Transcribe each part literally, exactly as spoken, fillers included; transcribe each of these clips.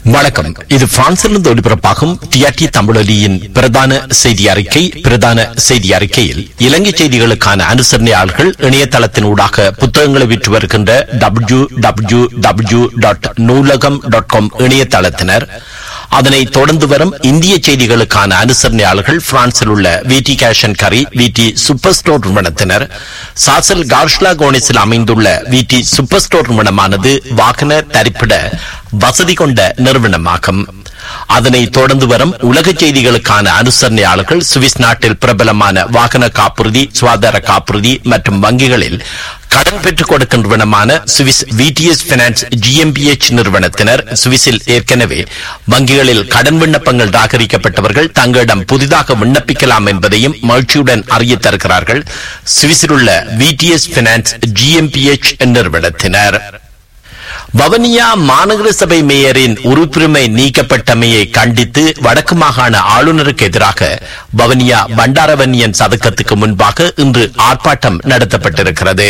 வணக்கம். இது பிரான்சிலிருந்து ஒளிபரப்பாகும் டிஆர்டி தமிழொலியின் பிரதான செய்தி அறிக்கை. பிரதான செய்தி அறிக்கையில் இலங்கை செய்திகளுக்கான அனுசரணையாளர்கள் இணையதளத்தின் ஊடாக புத்தகங்களை விற்று வருகின்ற டபிள்யூ டபிள்யூ டபிள்யூ டாட் நூலகம் டாட் காம் இணையதளத்தினர், அதனை தொடர்ந்து வரும் இந்திய செய்திகளுக்கான அனுசரணையாளர்கள் பிரான்சில் உள்ள விடி கேஷ் அண்ட் கரி விடி சூப்பர் ஸ்டோர் நிறுவனத்தினர், சாசல் கார்ஷ்லா கோனிஸில் அமைந்துள்ள விடி சூப்பர் ஸ்டோர் நிறுவனமானது வாகன தரிப்பிட வசதி கொண்ட நிறுவனமாகும். அதனை தொடர்ந்து வரும் உலக செய்திகளுக்கான அனுசரணையாளர்கள் சுவிஸ் நாட்டில் பிரபலமான வாகன காப்புறுதி, சுகாதார காப்புறுதி மற்றும் வங்கிகளில் கடன் பெற்றுக் கொடுக்கும் நிறுவனமான சுவிஸ் விடிஎஸ் பைனான்ஸ் ஜிஎம்பிஎச் நிறுவனத்தினர், சுவிஸில் ஏற்கனவே வங்கிகளில் கடன் விண்ணப்பங்கள் ராகரிக்கப்பட்டவர்கள் தங்களிடம் புதிதாக விண்ணப்பிக்கலாம் என்பதையும் மகிழ்ச்சியுடன் அறிய தருகிறார்கள். சுவிஸில் உள்ள விடிஎஸ் பைனான்ஸ் ஜிஎம்பிஎச் நிறுவனத்தினர். வவுனியா மாநகர சபை மேயரின் உறுப்புரிமை நீக்கப்பட்டமையை கண்டித்து வடக்கு மாகாண ஆளுநருக்கு எதிராக வவுனியா பண்டாரவன்னியன் சதுக்கத்துக்கு முன்பாக இன்று ஆர்ப்பாட்டம் நடத்தப்பட்டிருக்கிறது.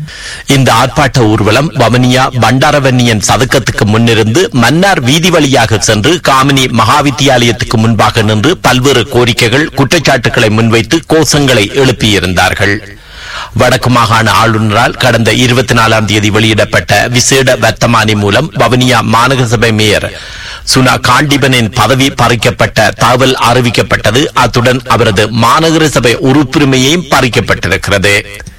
இந்த ஆர்ப்பாட்ட ஊர்வலம் வவுனியா பண்டாரவன்னியன் சதுக்கத்துக்கு முன்னிருந்து மன்னார் வீதி வழியாக சென்று காமினி மகாவித்தியாலயத்துக்கு முன்பாக நின்று பல்வேறு கோரிக்கைகள், குற்றச்சாட்டுகளை முன்வைத்து கோஷங்களை எழுப்பியிருந்தார்கள். வடக்கு மாகாண ஆளுநரால் கடந்த இருபத்தி நாலாம் தேதி வெளியிடப்பட்ட விசேட வர்த்தமானி மூலம் வவுனியா மாநகர சபை மேயர் சுனா காண்டிபனின் பதவி பறிக்கப்பட்ட தகவல் அறிவிக்கப்பட்டது. அத்துடன் அவரது மாநகர சபை உறுப்புரிமையையும் பறிக்கப்பட்டிருக்கிறது.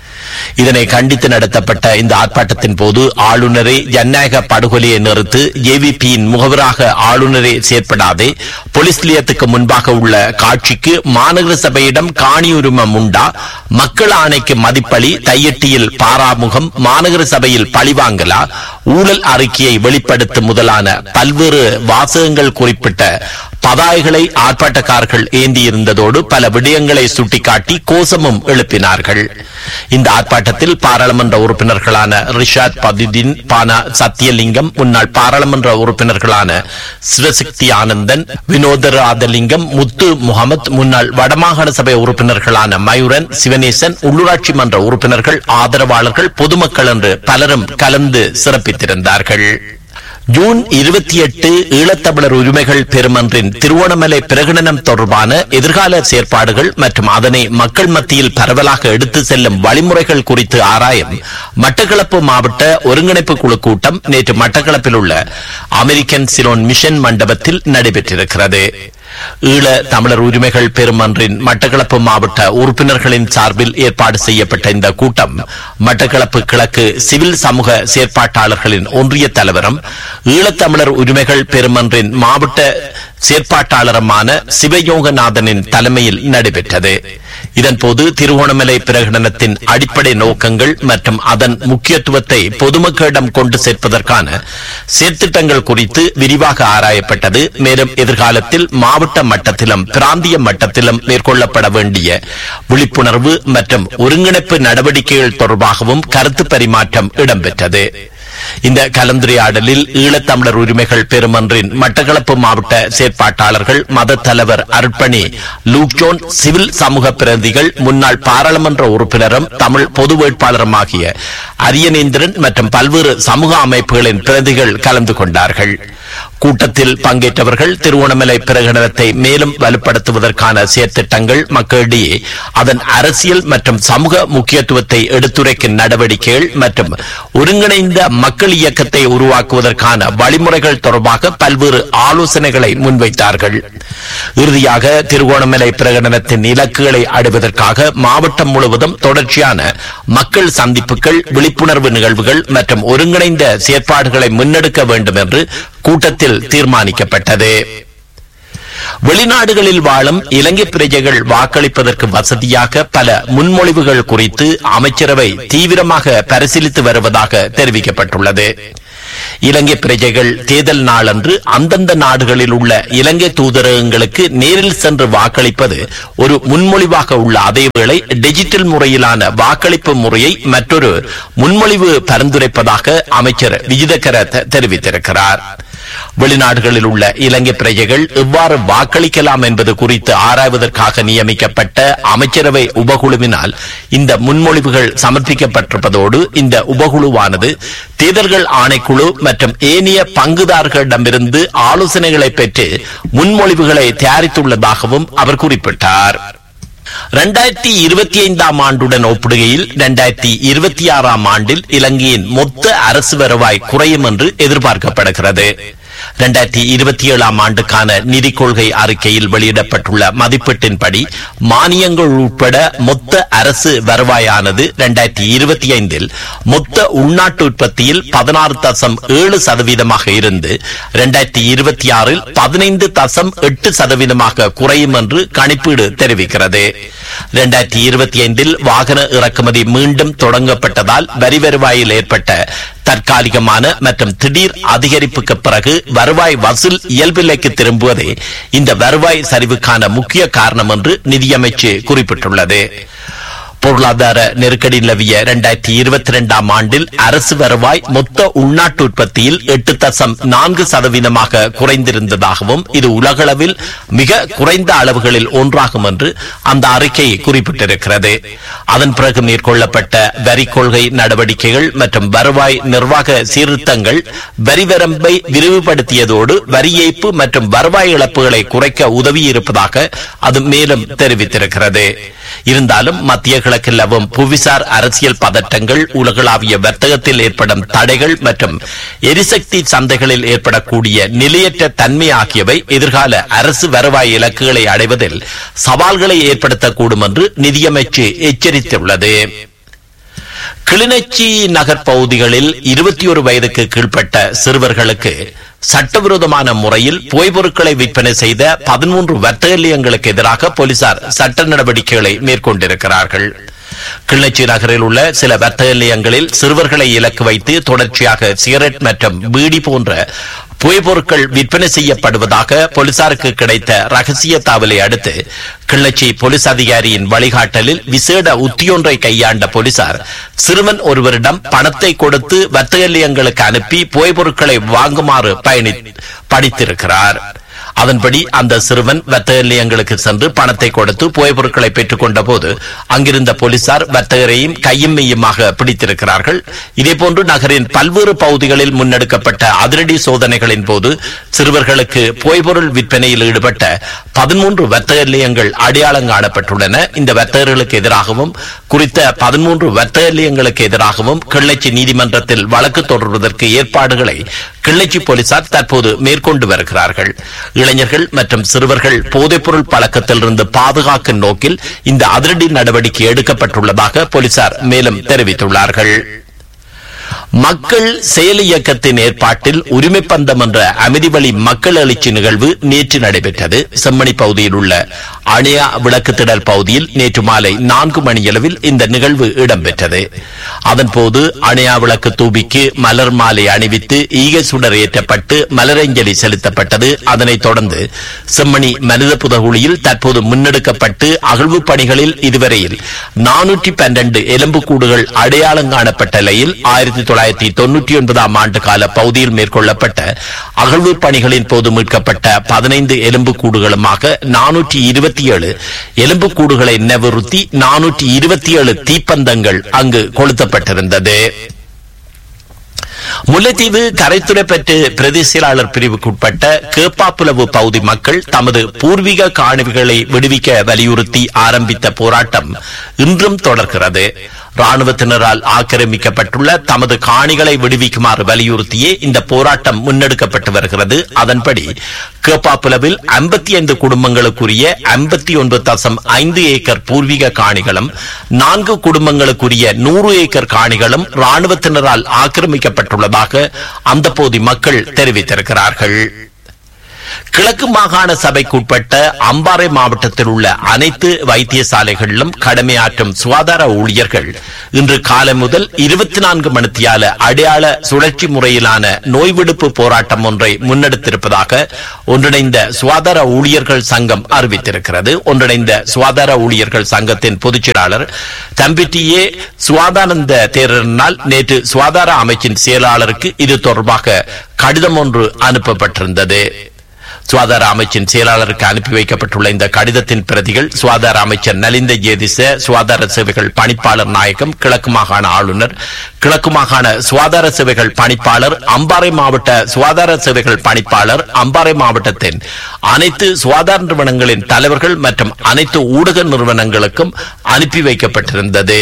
இதனை கண்டித்து நடத்தப்பட்ட இந்த ஆர்ப்பாட்டத்தின் போது ஆளுநரை ஜனநாயக படுகொலையை நிறுத்து, ஜேவிபியின் முகவராக ஆளுநரை செயற்படாதே, போலீஸ் நிலையத்துக்கு முன்பாக உள்ள காட்சிக்கு மாநகர சபையிடம் காணி உரிமம் உண்டா, மக்கள் ஆணைக்கு மதிப்பளி, தையட்டியில் பாராமுகம், மாநகர சபையில் பழிவாங்கலா, ஊழல் அறிக்கையை வெளிப்படுத்தும் முதலான பல்வேறு வாசகங்கள் குறிப்பிட்ட பதாகைகளை ஆர்ப்பாட்டக்காரர்கள் ஏந்தியிருந்ததோடு பல விடயங்களை சுட்டிக்காட்டி கோஷமும் எழுப்பினார்கள். இந்த ஆர்ப்பாட்டத்தில் பாராளுமன்ற உறுப்பினர்களான ரிஷாத் பதிதீன், பானா சத்தியலிங்கம், முன்னாள் பாராளுமன்ற உறுப்பினர்களான சிவசக்தி ஆனந்தன், வினோதராதலிங்கம், முத்து முகமது, முன்னாள் வடமாகாண சபை உறுப்பினர்களான மயூரன், சிவனேசன், உள்ளூராட்சி மன்ற உறுப்பினர்கள், ஆதரவாளர்கள், பொதுமக்கள் என்று பலரும் கலந்து சிறப்பித்திருந்தார்கள். ஜூன் இருபத்தி எட்டு ஈழத்தமிழர் உரிமைகள் பெருமன்றின் திருவோணமலை பிரகடனம் தொடர்பான எதிர்கால செயற்பாடுகள் மற்றும் அதனை மக்கள் மத்தியில் பரவலாக எடுத்து செல்லும் வழிமுறைகள் குறித்து ஆராயும் மட்டக்களப்பு மாவட்ட ஒருங்கிணைப்பு குழு கூட்டம் நேற்று மட்டக்களப்பில் உள்ள அமெரிக்கன் சிலோன் மிஷன் மண்டபத்தில் நடைபெற்றிருக்கிறது. ஈழ தமிழர் உரிமைகள் பெருமன்றின் மட்டக்களப்பு மாவட்ட உறுப்பினர்களின் சார்பில் ஏற்பாடு செய்யப்பட்ட இந்த கூட்டம் மட்டக்களப்பு கிழக்கு சிவில் சமூக செயற்பாட்டாளர்களின் ஒன்றிய தலைவரும் ஈழத்தமிழர் உரிமைகள் பெருமன்றின் மாவட்ட செயற்பாட்டாளருமான சிவயோகநாதனின் தலைமையில் நடைபெற்றது. இதன்போது திருவோணமலை பிரகடனத்தின் அடிப்படை நோக்கங்கள் மற்றும் அதன் முக்கியத்துவத்தை பொதுமக்களிடம் கொண்டு சேர்ப்பதற்கான செயற்திட்டங்கள் குறித்து விரிவாக ஆராயப்பட்டது. மேலும் எதிர்காலத்தில் மாவட்ட மட்டத்திலும் பிராந்திய மட்டத்திலும் மேற்கொள்ளப்பட வேண்டிய விழிப்புணர்வு மற்றும் ஒருங்கிணைப்பு நடவடிக்கைகள் தொடர்பாகவும் கருத்து பரிமாற்றம் இடம்பெற்றது. இந்த கலந்துரையாடலில் ஈழத்தமிழர் உரிமைகள் பெருமன்றின் மட்டக்களப்பு மாவட்ட செயற்பாட்டாளர்கள், மத தலைவர் அர்ப்பணி லூக்ஜோன், சிவில் சமூக பிரதிகள், முன்னாள் பாராளுமன்ற உறுப்பினரும் தமிழ் பொது வேட்பாளருமாகிய அரியநேந்திரன் மற்றும் பல்வேறு சமூக அமைப்புகளின் பிரதிகள் கலந்து கொண்டார்கள். கூட்டத்தில் பங்கேற்றவர்கள் திருவோணமலை பிரகடனத்தை மேலும் வலுப்படுத்துவதற்கான செயற்திட்டங்கள், மக்களிடையே அதன் அரசியல் மற்றும் சமூக முக்கியத்துவத்தை எடுத்துரைக்கும் நடவடிக்கைகள் மற்றும் ஒருங்கிணைந்த மக்கள் இயக்கத்தை உருவாக்குவதற்கான வழிமுறைகள் தொடர்பாக பல்வேறு ஆலோசனைகளை முன்வைத்தார்கள். இறுதியாக திருவோணமலை பிரகடனத்தின் இலக்குகளை அடைவதற்காக மாவட்டம் முழுவதும் தொடர்ச்சியான மக்கள் சந்திப்புகள், விழிப்புணர்வு நிகழ்வுகள் மற்றும் ஒருங்கிணைந்த செயற்பாடுகளை முன்னெடுக்க வேண்டும் என்று கூட்டத்தில் தீர்மானிக்கப்பட்டது. வெளிநாடுகளில் வாழும் இலங்கை பிரஜைகள் வாக்களிப்பதற்கு வசதியாக பல முன்மொழிவுகள் குறித்து அமைச்சரவை தீவிரமாக பரிசீலித்து வருவதாக தெரிவிக்கப்பட்டுள்ளது. இலங்கை பிரஜைகள் தேர்தல் நாளன்று அந்தந்த நாடுகளில் உள்ள இலங்கை தூதரகங்களுக்கு நேரில் சென்று வாக்களிப்பது ஒரு முன்மொழிவாக உள்ள அதேவேளை டிஜிட்டல் முறையிலான வாக்களிப்பு முறையை மற்றொரு முன்மொழிவு பரிந்துரைப்பதாக அமைச்சர் விஜிதகர தெரிவித்திருக்கிறார். வெளிநாடுகளில் உள்ள இலங்கை பிரஜைகள் எவ்வாறு வாக்களிக்கலாம் என்பது குறித்து ஆராய்வதற்காக நியமிக்கப்பட்ட அமைச்சரவை உபகுழுவினால் இந்த முன்மொழிவுகள் சமர்ப்பிக்கப்பட்டிருப்பதோடு இந்த உபகுழுவானது தேர்தல்கள் ஆணைக்குழு மற்றும் ஏனைய பங்குதாரர்களிடமிருந்து ஆலோசனைகளை பெற்று முன்மொழிவுகளை தயாரித்துள்ளதாகவும் அவர் குறிப்பிட்டார். இரண்டாயிரத்தி இருபத்தி ஐந்தாம் ஆண்டுடன் ஒப்பிடுகையில் இரண்டாயிரத்தி இருபத்தி ஆறாம் ஆண்டில் இலங்கையின் மொத்த அரசு வருவாய் குறையும் என்று எதிர்பார்க்கப்படுகிறது. இரண்டாயிரத்தி இருபத்தி ஏழாம் ஆண்டுக்கான நிதி கொள்கை அறிக்கையில் வெளியிடப்பட்டுள்ள மதிப்பீட்டின்படி மானியங்கள் உட்பட மொத்த அரசு வருவாயானது இரண்டாயிரத்தி இருபத்தி ஐந்தில் மொத்த உள்நாட்டு உற்பத்தியில் பதினாறு தசம் ஏழு சதவீதமாக இருந்து இரண்டாயிரத்தி இருபத்தி ஆறில் பதினைந்து தசம் எட்டு சதவீதமாக குறையும் என்று கணிப்பீடு தெரிவிக்கிறது. இரண்டாயிரத்தி இருபத்தி ஐந்தில் வாகன இறக்குமதி மீண்டும் தொடங்கப்பட்டதால் வரி வருவாயில் ஏற்பட்ட தற்காலிகமான மற்றும் திடீர் அதிகரிப்புக்கு பிறகு வருவாய் வசூல் இயல்பிலைக்கு திரும்புவதே இந்த வருவாய் சரிவுக்கான முக்கிய காரணம் என்று நிதியமைச்சு குறிப்பிட்டுள்ளது. பொருளாதார நெருக்கடி நிலவிய இரண்டாயிரத்தி இருபத்தி இரண்டாம் ஆண்டில் அரசு வருவாய் மொத்த உள்நாட்டு உற்பத்தியில் எட்டு தசம் நான்கு சதவீதமாக குறைந்திருந்ததாகவும் இது உலகளவில் மிக குறைந்த அளவுகளில் ஒன்றாகும் என்று அந்த அறிக்கை குறிப்பிட்டிருக்கிறது. அதன் பிறகு மேற்கொள்ளப்பட்ட வரி கொள்கை நடவடிக்கைகள் மற்றும் வருவாய் நிர்வாக சீர்திருத்தங்கள் வரி வரம்பை விரிவுபடுத்தியதோடு வரி ஏய்ப்பு மற்றும் வருவாய் இழப்புகளை குறைக்க உதவியிருப்பதாக அது மேலும் தெரிவித்திருக்கிறது. இருந்தாலும் மத்திய கிழக்கில் நிலவும் புவிசார் அரசியல் பதட்டங்கள், உலகளாவிய வர்த்தகத்தில் ஏற்படும் தடைகள் மற்றும் எரிசக்தி சந்தைகளில் ஏற்படக்கூடிய நிலையற்ற தன்மை ஆகியவை எதிர்கால அரசு வருவாய் இலக்குகளை அடைவதில் சவால்களை ஏற்படுத்தக்கூடும் என்று நிதியமைச்சு எச்சரித்துள்ளது. கிளிநொச்சி நகர் பகுதிகளில் இருபத்தி ஒரு வயதுக்கு கீழ்ப்பட்ட சிறுவர்களுக்கு சட்டவிரோதமான முறையில் போய் பொருட்களை விற்பனை செய்த பதிமூன்று வர்த்தக நிலையங்களுக்கு எதிராக போலீசார் சட்ட நடவடிக்கைகளை மேற்கொண்டிருக்கிறார்கள். கிளிநொச்சி நகரில் உள்ள சில வர்த்தக நிலையங்களில் சிறுவர்களை இலக்கு வைத்து தொடர்ச்சியாக சிகரெட் மற்றும் பீடி போன்ற புகை பொருட்கள் விற்பனை செய்யப்படுவதாக போலீசாருக்கு கிடைத்த ரகசிய தகவலை அடுத்து கிளிநொச்சி போலீஸ் அதிகாரியின் வழிகாட்டலில் விசேட உத்தியொன்றை கையாண்ட போலீசார் சிறுவன் ஒருவரிடம் பணத்தை கொடுத்து வர்த்தக நிலையங்களுக்கு அனுப்பி புகை பொருட்களை வாங்குமாறு பயணி படித்திருக்கிறார். அதன்படி அந்த சிறுவன் வர்த்தக நிலையங்களுக்கு சென்று பணத்தை கொடுத்து புகை பொருட்களை பெற்றுக் கொண்ட போது அங்கிருந்த போலீசார் வர்த்தகரையும் கையும் மெய்யுமாக பிடித்திருக்கிறார்கள். இதேபோன்று நகரின் பல்வேறு பகுதிகளில் முன்னெடுக்கப்பட்ட அதிரடி சோதனைகளின் போது சிறுவர்களுக்கு புகைப்பொருள் விற்பனையில் ஈடுபட்ட பதிமூன்று வர்த்தக நிலையங்கள் அடையாளம் காணப்பட்டுள்ளன. இந்த வர்த்தகர்களுக்கு எதிராகவும் குறித்த பதிமூன்று வர்த்தக நிலையங்களுக்கு எதிராகவும் கிளிநொச்சி நீதிமன்றத்தில் வழக்கு தொடர்வதற்கு ஏற்பாடுகளை கிளிநொச்சி போலீசார் தற்போது மேற்கொண்டு வருகிறார்கள். இளைஞர்கள் மற்றும் சிறுவர்கள் போதைப்பொருள் பழக்கத்திலிருந்து பாதுகாக்கும் நோக்கில் இந்த அதிரடி நடவடிக்கை எடுக்கப்பட்டுள்ளதாக போலீசார் மேலும் தெரிவித்துள்ளார்கள். மக்கள் செயல் இயக்கத்தின் ஏற்பாட்டில் உரிமை பந்தம் என்ற அமைதி வழி மக்கள் எழுச்சி நிகழ்வு நேற்று நடைபெற்றது. செம்மணி பகுதியில் உள்ள அணையா விளக்கு திடல் பகுதியில் நேற்று மாலை நான்கு மணியளவில் இந்த நிகழ்வு இடம்பெற்றது. அதன்போது அணையா விளக்கு தூபிக்கு மலர் மாலை அணிவித்து ஈகை சுடர் ஏற்றப்பட்டு மலரஞ்சலி செலுத்தப்பட்டது. அதனைத் தொடர்ந்து செம்மணி மனித புதகுழியில் தற்போது முன்னெடுக்கப்பட்டு அகழ்வு பணிகளில் இதுவரையில் நானூற்றி பன்னிரண்டு எலும்புக்கூடுகள் அடையாளம் காணப்பட்ட நிலையில் ஆயிரத்தி தொள்ளாயிரத்தி தொன்னூற்றி ஒன்பதாம் ஆண்டு கால பகுதியில் மேற்கொள்ளப்பட்ட அகழ்வு பணிகளின் போது மீட்கப்பட்ட பதினைந்து எலும்புக்கூடுகளுமாக நானூற்றி இருபத்தி ஏழு எலும்புக்கூடுகளை நினைவுறுத்தி நானூற்றி இருபத்தி ஏழு தீப்பந்தங்கள் அங்கு கொளுத்தப்பட்டிருந்தது. முல்லைத்தீவு கரைத்துறை பெற்று பிரதேசியலாளர் பிரிவுக்குட்பட்ட கேப்பாப்புலவு பகுதி மக்கள் தமது பூர்வீக காணிகளை விடுவிக்க வலியுறுத்தி ஆரம்பித்த போராட்டம் இன்றும் தொடர்கிறது. ராணுவத்தினரால் ஆக்கிரமிக்கப்பட்டுள்ள தமது காணிகளை விடுவிக்குமாறு வலியுறுத்தியே இந்த போராட்டம் முன்னெடுக்கப்பட்டு வருகிறது. அதன்படி கேப்பாப்புலவில் ஐம்பத்தி ஐந்து குடும்பங்களுக்குரிய ஐம்பத்தி ஒன்பது தசம் ஐந்து ஏக்கர் பூர்வீக காணிகளும் நான்கு குடும்பங்களுக்குரிய நூறு ஏக்கர் காணிகளும் ராணுவத்தினரால் ஆக்கிரமிக்கப்பட்டுள்ளதாக அந்த பகுதி மக்கள் தெரிவித்திருக்கிறார்கள். கிழக்கு மாகாண சபைக்குட்பட்ட அம்பாறை மாவட்டத்தில் உள்ள அனைத்து வைத்தியசாலைகளிலும் கடமையாற்றும் சுகாதார ஊழியர்கள் இன்று காலை முதல் இருபத்தி நான்கு மணித்தியால அடையாள சுழற்சி முறையிலான நோய் விடுப்பு போராட்டம் ஒன்றை முன்னெடுத்திருப்பதாக ஒன்றிணைந்த சுகாதார ஊழியர்கள் சங்கம் அறிவித்திருக்கிறது. ஒன்றிணைந்த சுகாதார ஊழியர்கள் சங்கத்தின் பொதுச் செயலாளர் தம்பிட்டியே சுவாதானந்த தேரரினால் நேற்று சுகாதார அமைச்சின் செயலாளருக்கு இது தொடர்பாக கடிதம் ஒன்று அனுப்பப்பட்டிருந்தது. சுகாதார அமைச்சின் செயலாளருக்கு அனுப்பி வைக்கப்பட்டுள்ள இந்த கடிதத்தின் பிரதிகள் சுகாதார அமைச்சர் நலிந்த ஜேதிச, சுகாதார சேவைகள் பணிப்பாளர் நாயகம், கிழக்கு மாகாண ஆளுநர், கிழக்கு மாகாண சுகாதார சேவைகள் பணிப்பாளர், அம்பாறை மாவட்ட சுகாதார சேவைகள் பணிப்பாளர், அம்பாறை மாவட்டத்தின் அனைத்து சுகாதார நிறுவனங்களின் தலைவர்கள் மற்றும் அனைத்து ஊடக நிறுவனங்களுக்கும் அனுப்பி வைக்கப்பட்டிருந்தது.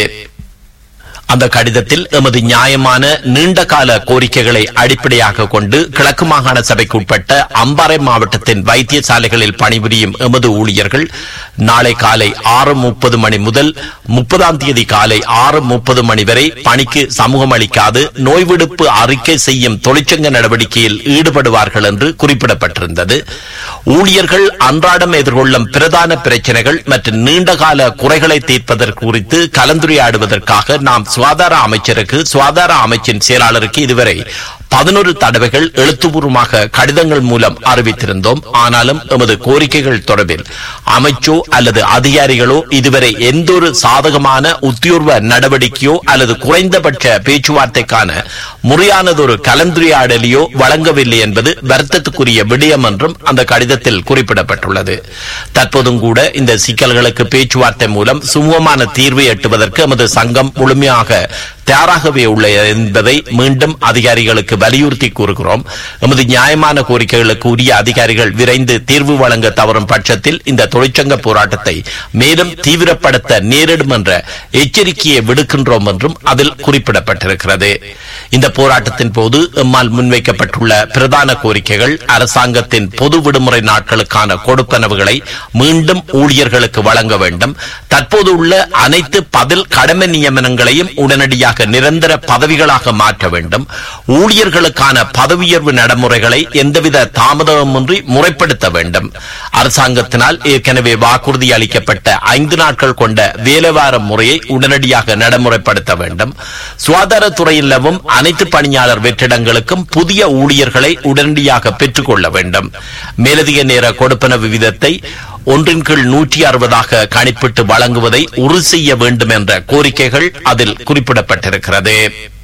அந்த கடிதத்தில் எமது நியாயமான நீண்டகால கோரிக்கைகளை அடிப்படையாக கொண்டு கிழக்கு மாகாண சபைக்கு உட்பட்ட அம்பாறை மாவட்டத்தின் வைத்தியசாலைகளில் பணிபுரியும் எமது ஊழியர்கள் நாளை காலை ஆறு முப்பது மணி முதல் முப்பதாம் தேதி காலை ஆறு முப்பது மணி வரை பணிக்கு சமூகம் அளிக்காது நோய் விடுப்பு அறிக்கை செய்யும் தொழிற்சங்க நடவடிக்கையில் ஈடுபடுவார்கள் என்று குறிப்பிடப்பட்டிருந்தது. ஊழியர்கள் அன்றாடம் எதிர்கொள்ளும் பிரதான பிரச்சனைகள் மற்றும் நீண்டகால குறைகளை தீர்ப்பதற்கு குறித்து கலந்துரையாடுவதற்காக நாம் சுகாதார அமைச்சருக்கு சுகாதார அமைச்சின் செயலாளருக்கு இதுவரை பதினொரு தடவைகள் எழுத்துப்பூர்வமாக கடிதங்கள் மூலம் அறிவித்திருந்தோம். ஆனாலும் எமது கோரிக்கைகள் தொடர்பில் அமைச்சோ அல்லது அதிகாரிகளோ இதுவரை எந்த ஒரு சாதகமான உத்தியோர்வ நடவடிக்கையோ அல்லது குறைந்தபட்ச பேச்சுவார்த்தைக்கான முறையானதொரு கலந்துரையாடலையோ வழங்கவில்லை என்பது வருத்தத்துக்குரிய விடயம் என்றும் அந்த கடிதத்தில் குறிப்பிடப்பட்டுள்ளது. தற்போதும் கூட இந்த சிக்கல்களுக்கு பேச்சுவார்த்தை மூலம் சுமூகமான தீர்வை எட்டுவதற்கு எமது சங்கம் முழுமையாக தயாராகவே உள்ளது என்பதை மீண்டும் அதிகாரிகளுக்கு வலியுறுத்தி கூறுகிறோம். எமது நியாயமான கோரிக்கைகளுக்கு உரிய அதிகாரிகள் விரைந்து தீர்வு வழங்க தவறும் பட்சத்தில் இந்த தொழிற்சங்க போராட்டத்தை மேலும் தீவிரப்படுத்த நேரிடும் என்ற எச்சரிக்கையை விடுக்கின்றோம் என்றும் அதில் குறிப்பிடப்பட்டிருக்கிறது. இந்த போராட்டத்தின் போது எம்மால் முன்வைக்கப்பட்டுள்ள பிரதான கோரிக்கைகள் அரசாங்கத்தின் பொது விடுமுறை நாட்களுக்கான கொடுப்பனவுகளை மீண்டும் ஊழியர்களுக்கு வழங்க வேண்டும், தற்போது உள்ள அனைத்து பதில் கடமை நியமனங்களையும் உடனடியாக நிரந்தர பதவிகளாக மாற்ற வேண்டும், ஊழியர்களுக்கான பதவியுயர்வு நடைமுறைகளை எந்தவித தாமதமின்றி முறைப்படுத்த வேண்டும், அரசாங்கத்தினால் ஏற்கனவே வாக்குறுதி அளிக்கப்பட்ட ஐந்து நாட்கள் கொண்ட வேலைவார முறையை உடனடியாக நடைமுறைப்படுத்த வேண்டும், சுகாதாரத்துறையில் நிலவும் அனைத்து பணியாளர் வெற்றிடங்களுக்கும் புதிய ஊழியர்களை உடனடியாக பெற்றுக் கொள்ள வேண்டும், மேலதிக நேர கொடுப்பன விகிதத்தை ஒன்றின் கீழ் நூற்றி அறுபதாக கணிப்பிட்டு வழங்குவதை உறுதி செய்ய வேண்டும் என்ற கோரிக்கைகள் அதில் குறிப்பிடப்பட்டிருக்கிறது.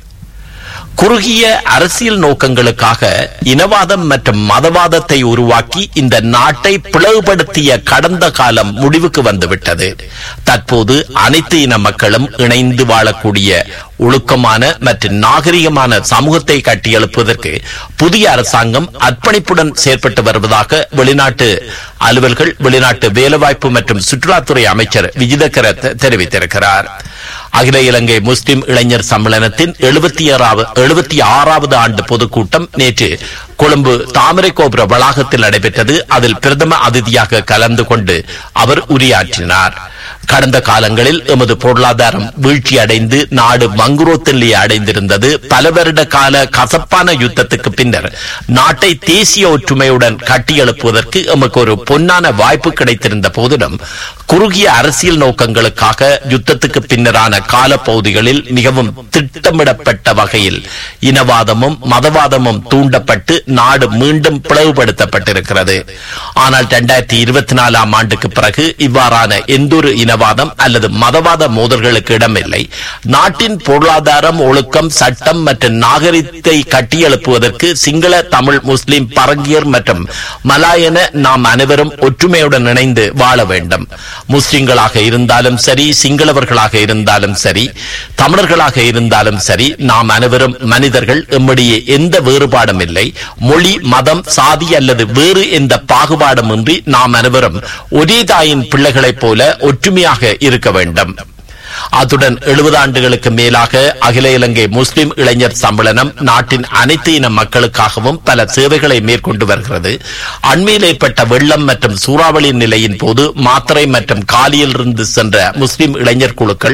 குறுகிய அரசியல் நோக்கங்களுக்காக இனவாதம் மற்றும் மதவாதத்தை உருவாக்கி இந்த நாட்டை பிளவுபடுத்திய கடந்த காலம் முடிவுக்கு வந்துவிட்டது. தற்போது அனைத்து இன மக்களும் இணைந்து வாழக்கூடிய ஒழுக்கமான மற்றும் நாகரிகமான சமூகத்தை கட்டியெழுப்புவதற்கு புதிய அரசாங்கம் அர்ப்பணிப்புடன் செயற்பட்டு வருவதாக வெளிநாட்டு அலுவல்கள் வெளிநாட்டு வேலைவாய்ப்பு மற்றும் சுற்றுலாத்துறை அமைச்சர் விஜிதகர தெரிவித்திருக்கிறார். அகில இலங்கை முஸ்லிம் இளைஞர் சம்மேளனத்தின் எழுபத்தி ஆறாவது எழுபத்தி ஆறாவது ஆண்டு பொதுக்கூட்டம் நேற்று கொழும்பு தாமரை கோபுர வளாகத்தில் நடைபெற்றது. அதில் பிரதம அதிதியாக கலந்து கொண்டு அவர் உரையாற்றினார். கடந்த காலங்களில் எமது பொருளாதாரம் வீழ்ச்சி அடைந்து நாடு மங்குரோத்த நிலையை அடைந்திருந்தது. பல வருட கால கசப்பான யுத்தத்துக்கு பின்னர் நாட்டை தேசிய ஒற்றுமையுடன் கட்டியெழுப்புவதற்கு எமக்கு ஒரு பொன்னான வாய்ப்பு கிடைத்திருந்த போதிலும் குறுகிய அரசியல் நோக்கங்களுக்காக யுத்தத்துக்கு பின்னரான காலப்பகுதிகளில் மிகவும் திட்டமிடப்பட்ட வகையில் இனவாதமும் மதவாதமும் தூண்டப்பட்டு நாடு மீண்டும் பிளவுபடுத்தப்பட்டிருக்கிறது. ஆனால் இரண்டாயிரத்தி இருபத்தி நாலாம் ஆண்டுக்கு பிறகு இவ்வாறான எந்தொரு இனவாதம் அல்லது மதவாத மோதல்களுக்கு இடமில்லை. நாட்டின் பொருளாதாரம், ஒழுக்கம், சட்டம் மற்றும் நாகரிகத்தை கட்டியெழுப்புவதற்கு சிங்கள, தமிழ், முஸ்லிம், பரங்கியர் மற்றும் மலாயன நாம் அனைவரும் ஒற்றுமையுடன் இணைந்து வாழ வேண்டும். முஸ்லிம்களாக இருந்தாலும் சரி, சிங்களவர்களாக இருந்தாலும் சரி, தமிழர்களாக இருந்தாலும் சரி, நாம் அனைவரும் மனிதர்கள். எம்மிடையே எந்த வேறுபாடும் இல்லை. மொழி, மதம், சாதி அல்லது வேறு எந்த பாகுபாடும் இன்றி நாம் அனைவரும் ஒரே தாயின் பிள்ளைகளைப் போல ஒற்றுமையாக இருக்க வேண்டும். அத்துடன் எழுபது ஆண்டுகளுக்கு மேலாக அகில இலங்கை முஸ்லிம் இளைஞர் சம்மேளனம் நாட்டின் அனைத்து இன மக்களுக்காகவும் பல சேவைகளை மேற்கொண்டு வருகிறது. அண்மையில் ஏற்பட்ட வெள்ளம் மற்றும் சூறாவளி நிலையின் போது மாத்தறை மற்றும் காலியில் இருந்து சென்ற முஸ்லிம் இளைஞர் குழுக்கள்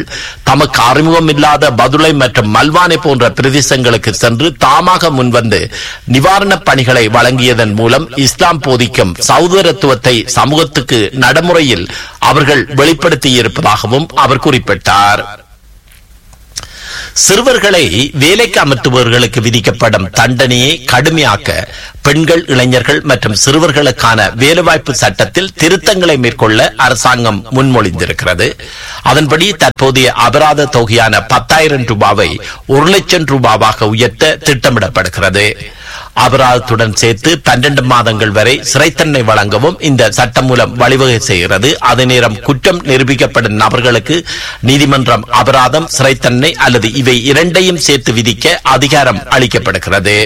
தமக்கு அறிமுகம் இல்லாத பதுளை மற்றும் மல்வானை போன்ற பிரதேசங்களுக்கு சென்று தாமாக முன்வந்து நிவாரணப் பணிகளை வழங்கியதன் மூலம் இஸ்லாம் போதிக்கும் சகோதரத்துவத்தை சமூகத்துக்கு நடைமுறையில் அவர்கள் வெளிப்படுத்தியிருப்பதாகவும் அவர் குறிப்பிட்டார். சிறுவர்களை வேலைக்கு அமர்த்துபவர்களுக்கு விதிக்கப்படும் தண்டனையை கடுமையாக்க பெண்கள், இளைஞர்கள் மற்றும் சிறுவர்களுக்கான வேலைவாய்ப்பு சட்டத்தில் திருத்தங்களை மேற்கொள்ள அரசாங்கம் முன்மொழிந்திருக்கிறது. அதன்படி தற்போதைய அபராத தொகையான பத்தாயிரம் ரூபாவை ஒரு லட்சம் ரூபாவாக உயர்த்த திட்டமிடப்படுகிறது. அபராதத்துடன் சேர்த்து பன்னிரண்டு மாதங்கள் வரை சிறை தண்டனை வழங்கவும் இந்த சட்டம் மூலம் வழிவகை செய்கிறது. அதே நேரம் குற்றம் நிரூபிக்கப்படும் நபர்களுக்கு நீதிமன்றம் அபராதம், சிறை தண்டனை அல்லது இவை இரண்டையும் சேர்த்து விதிக்க அதிகாரம் அளிக்கப்படுகிறது.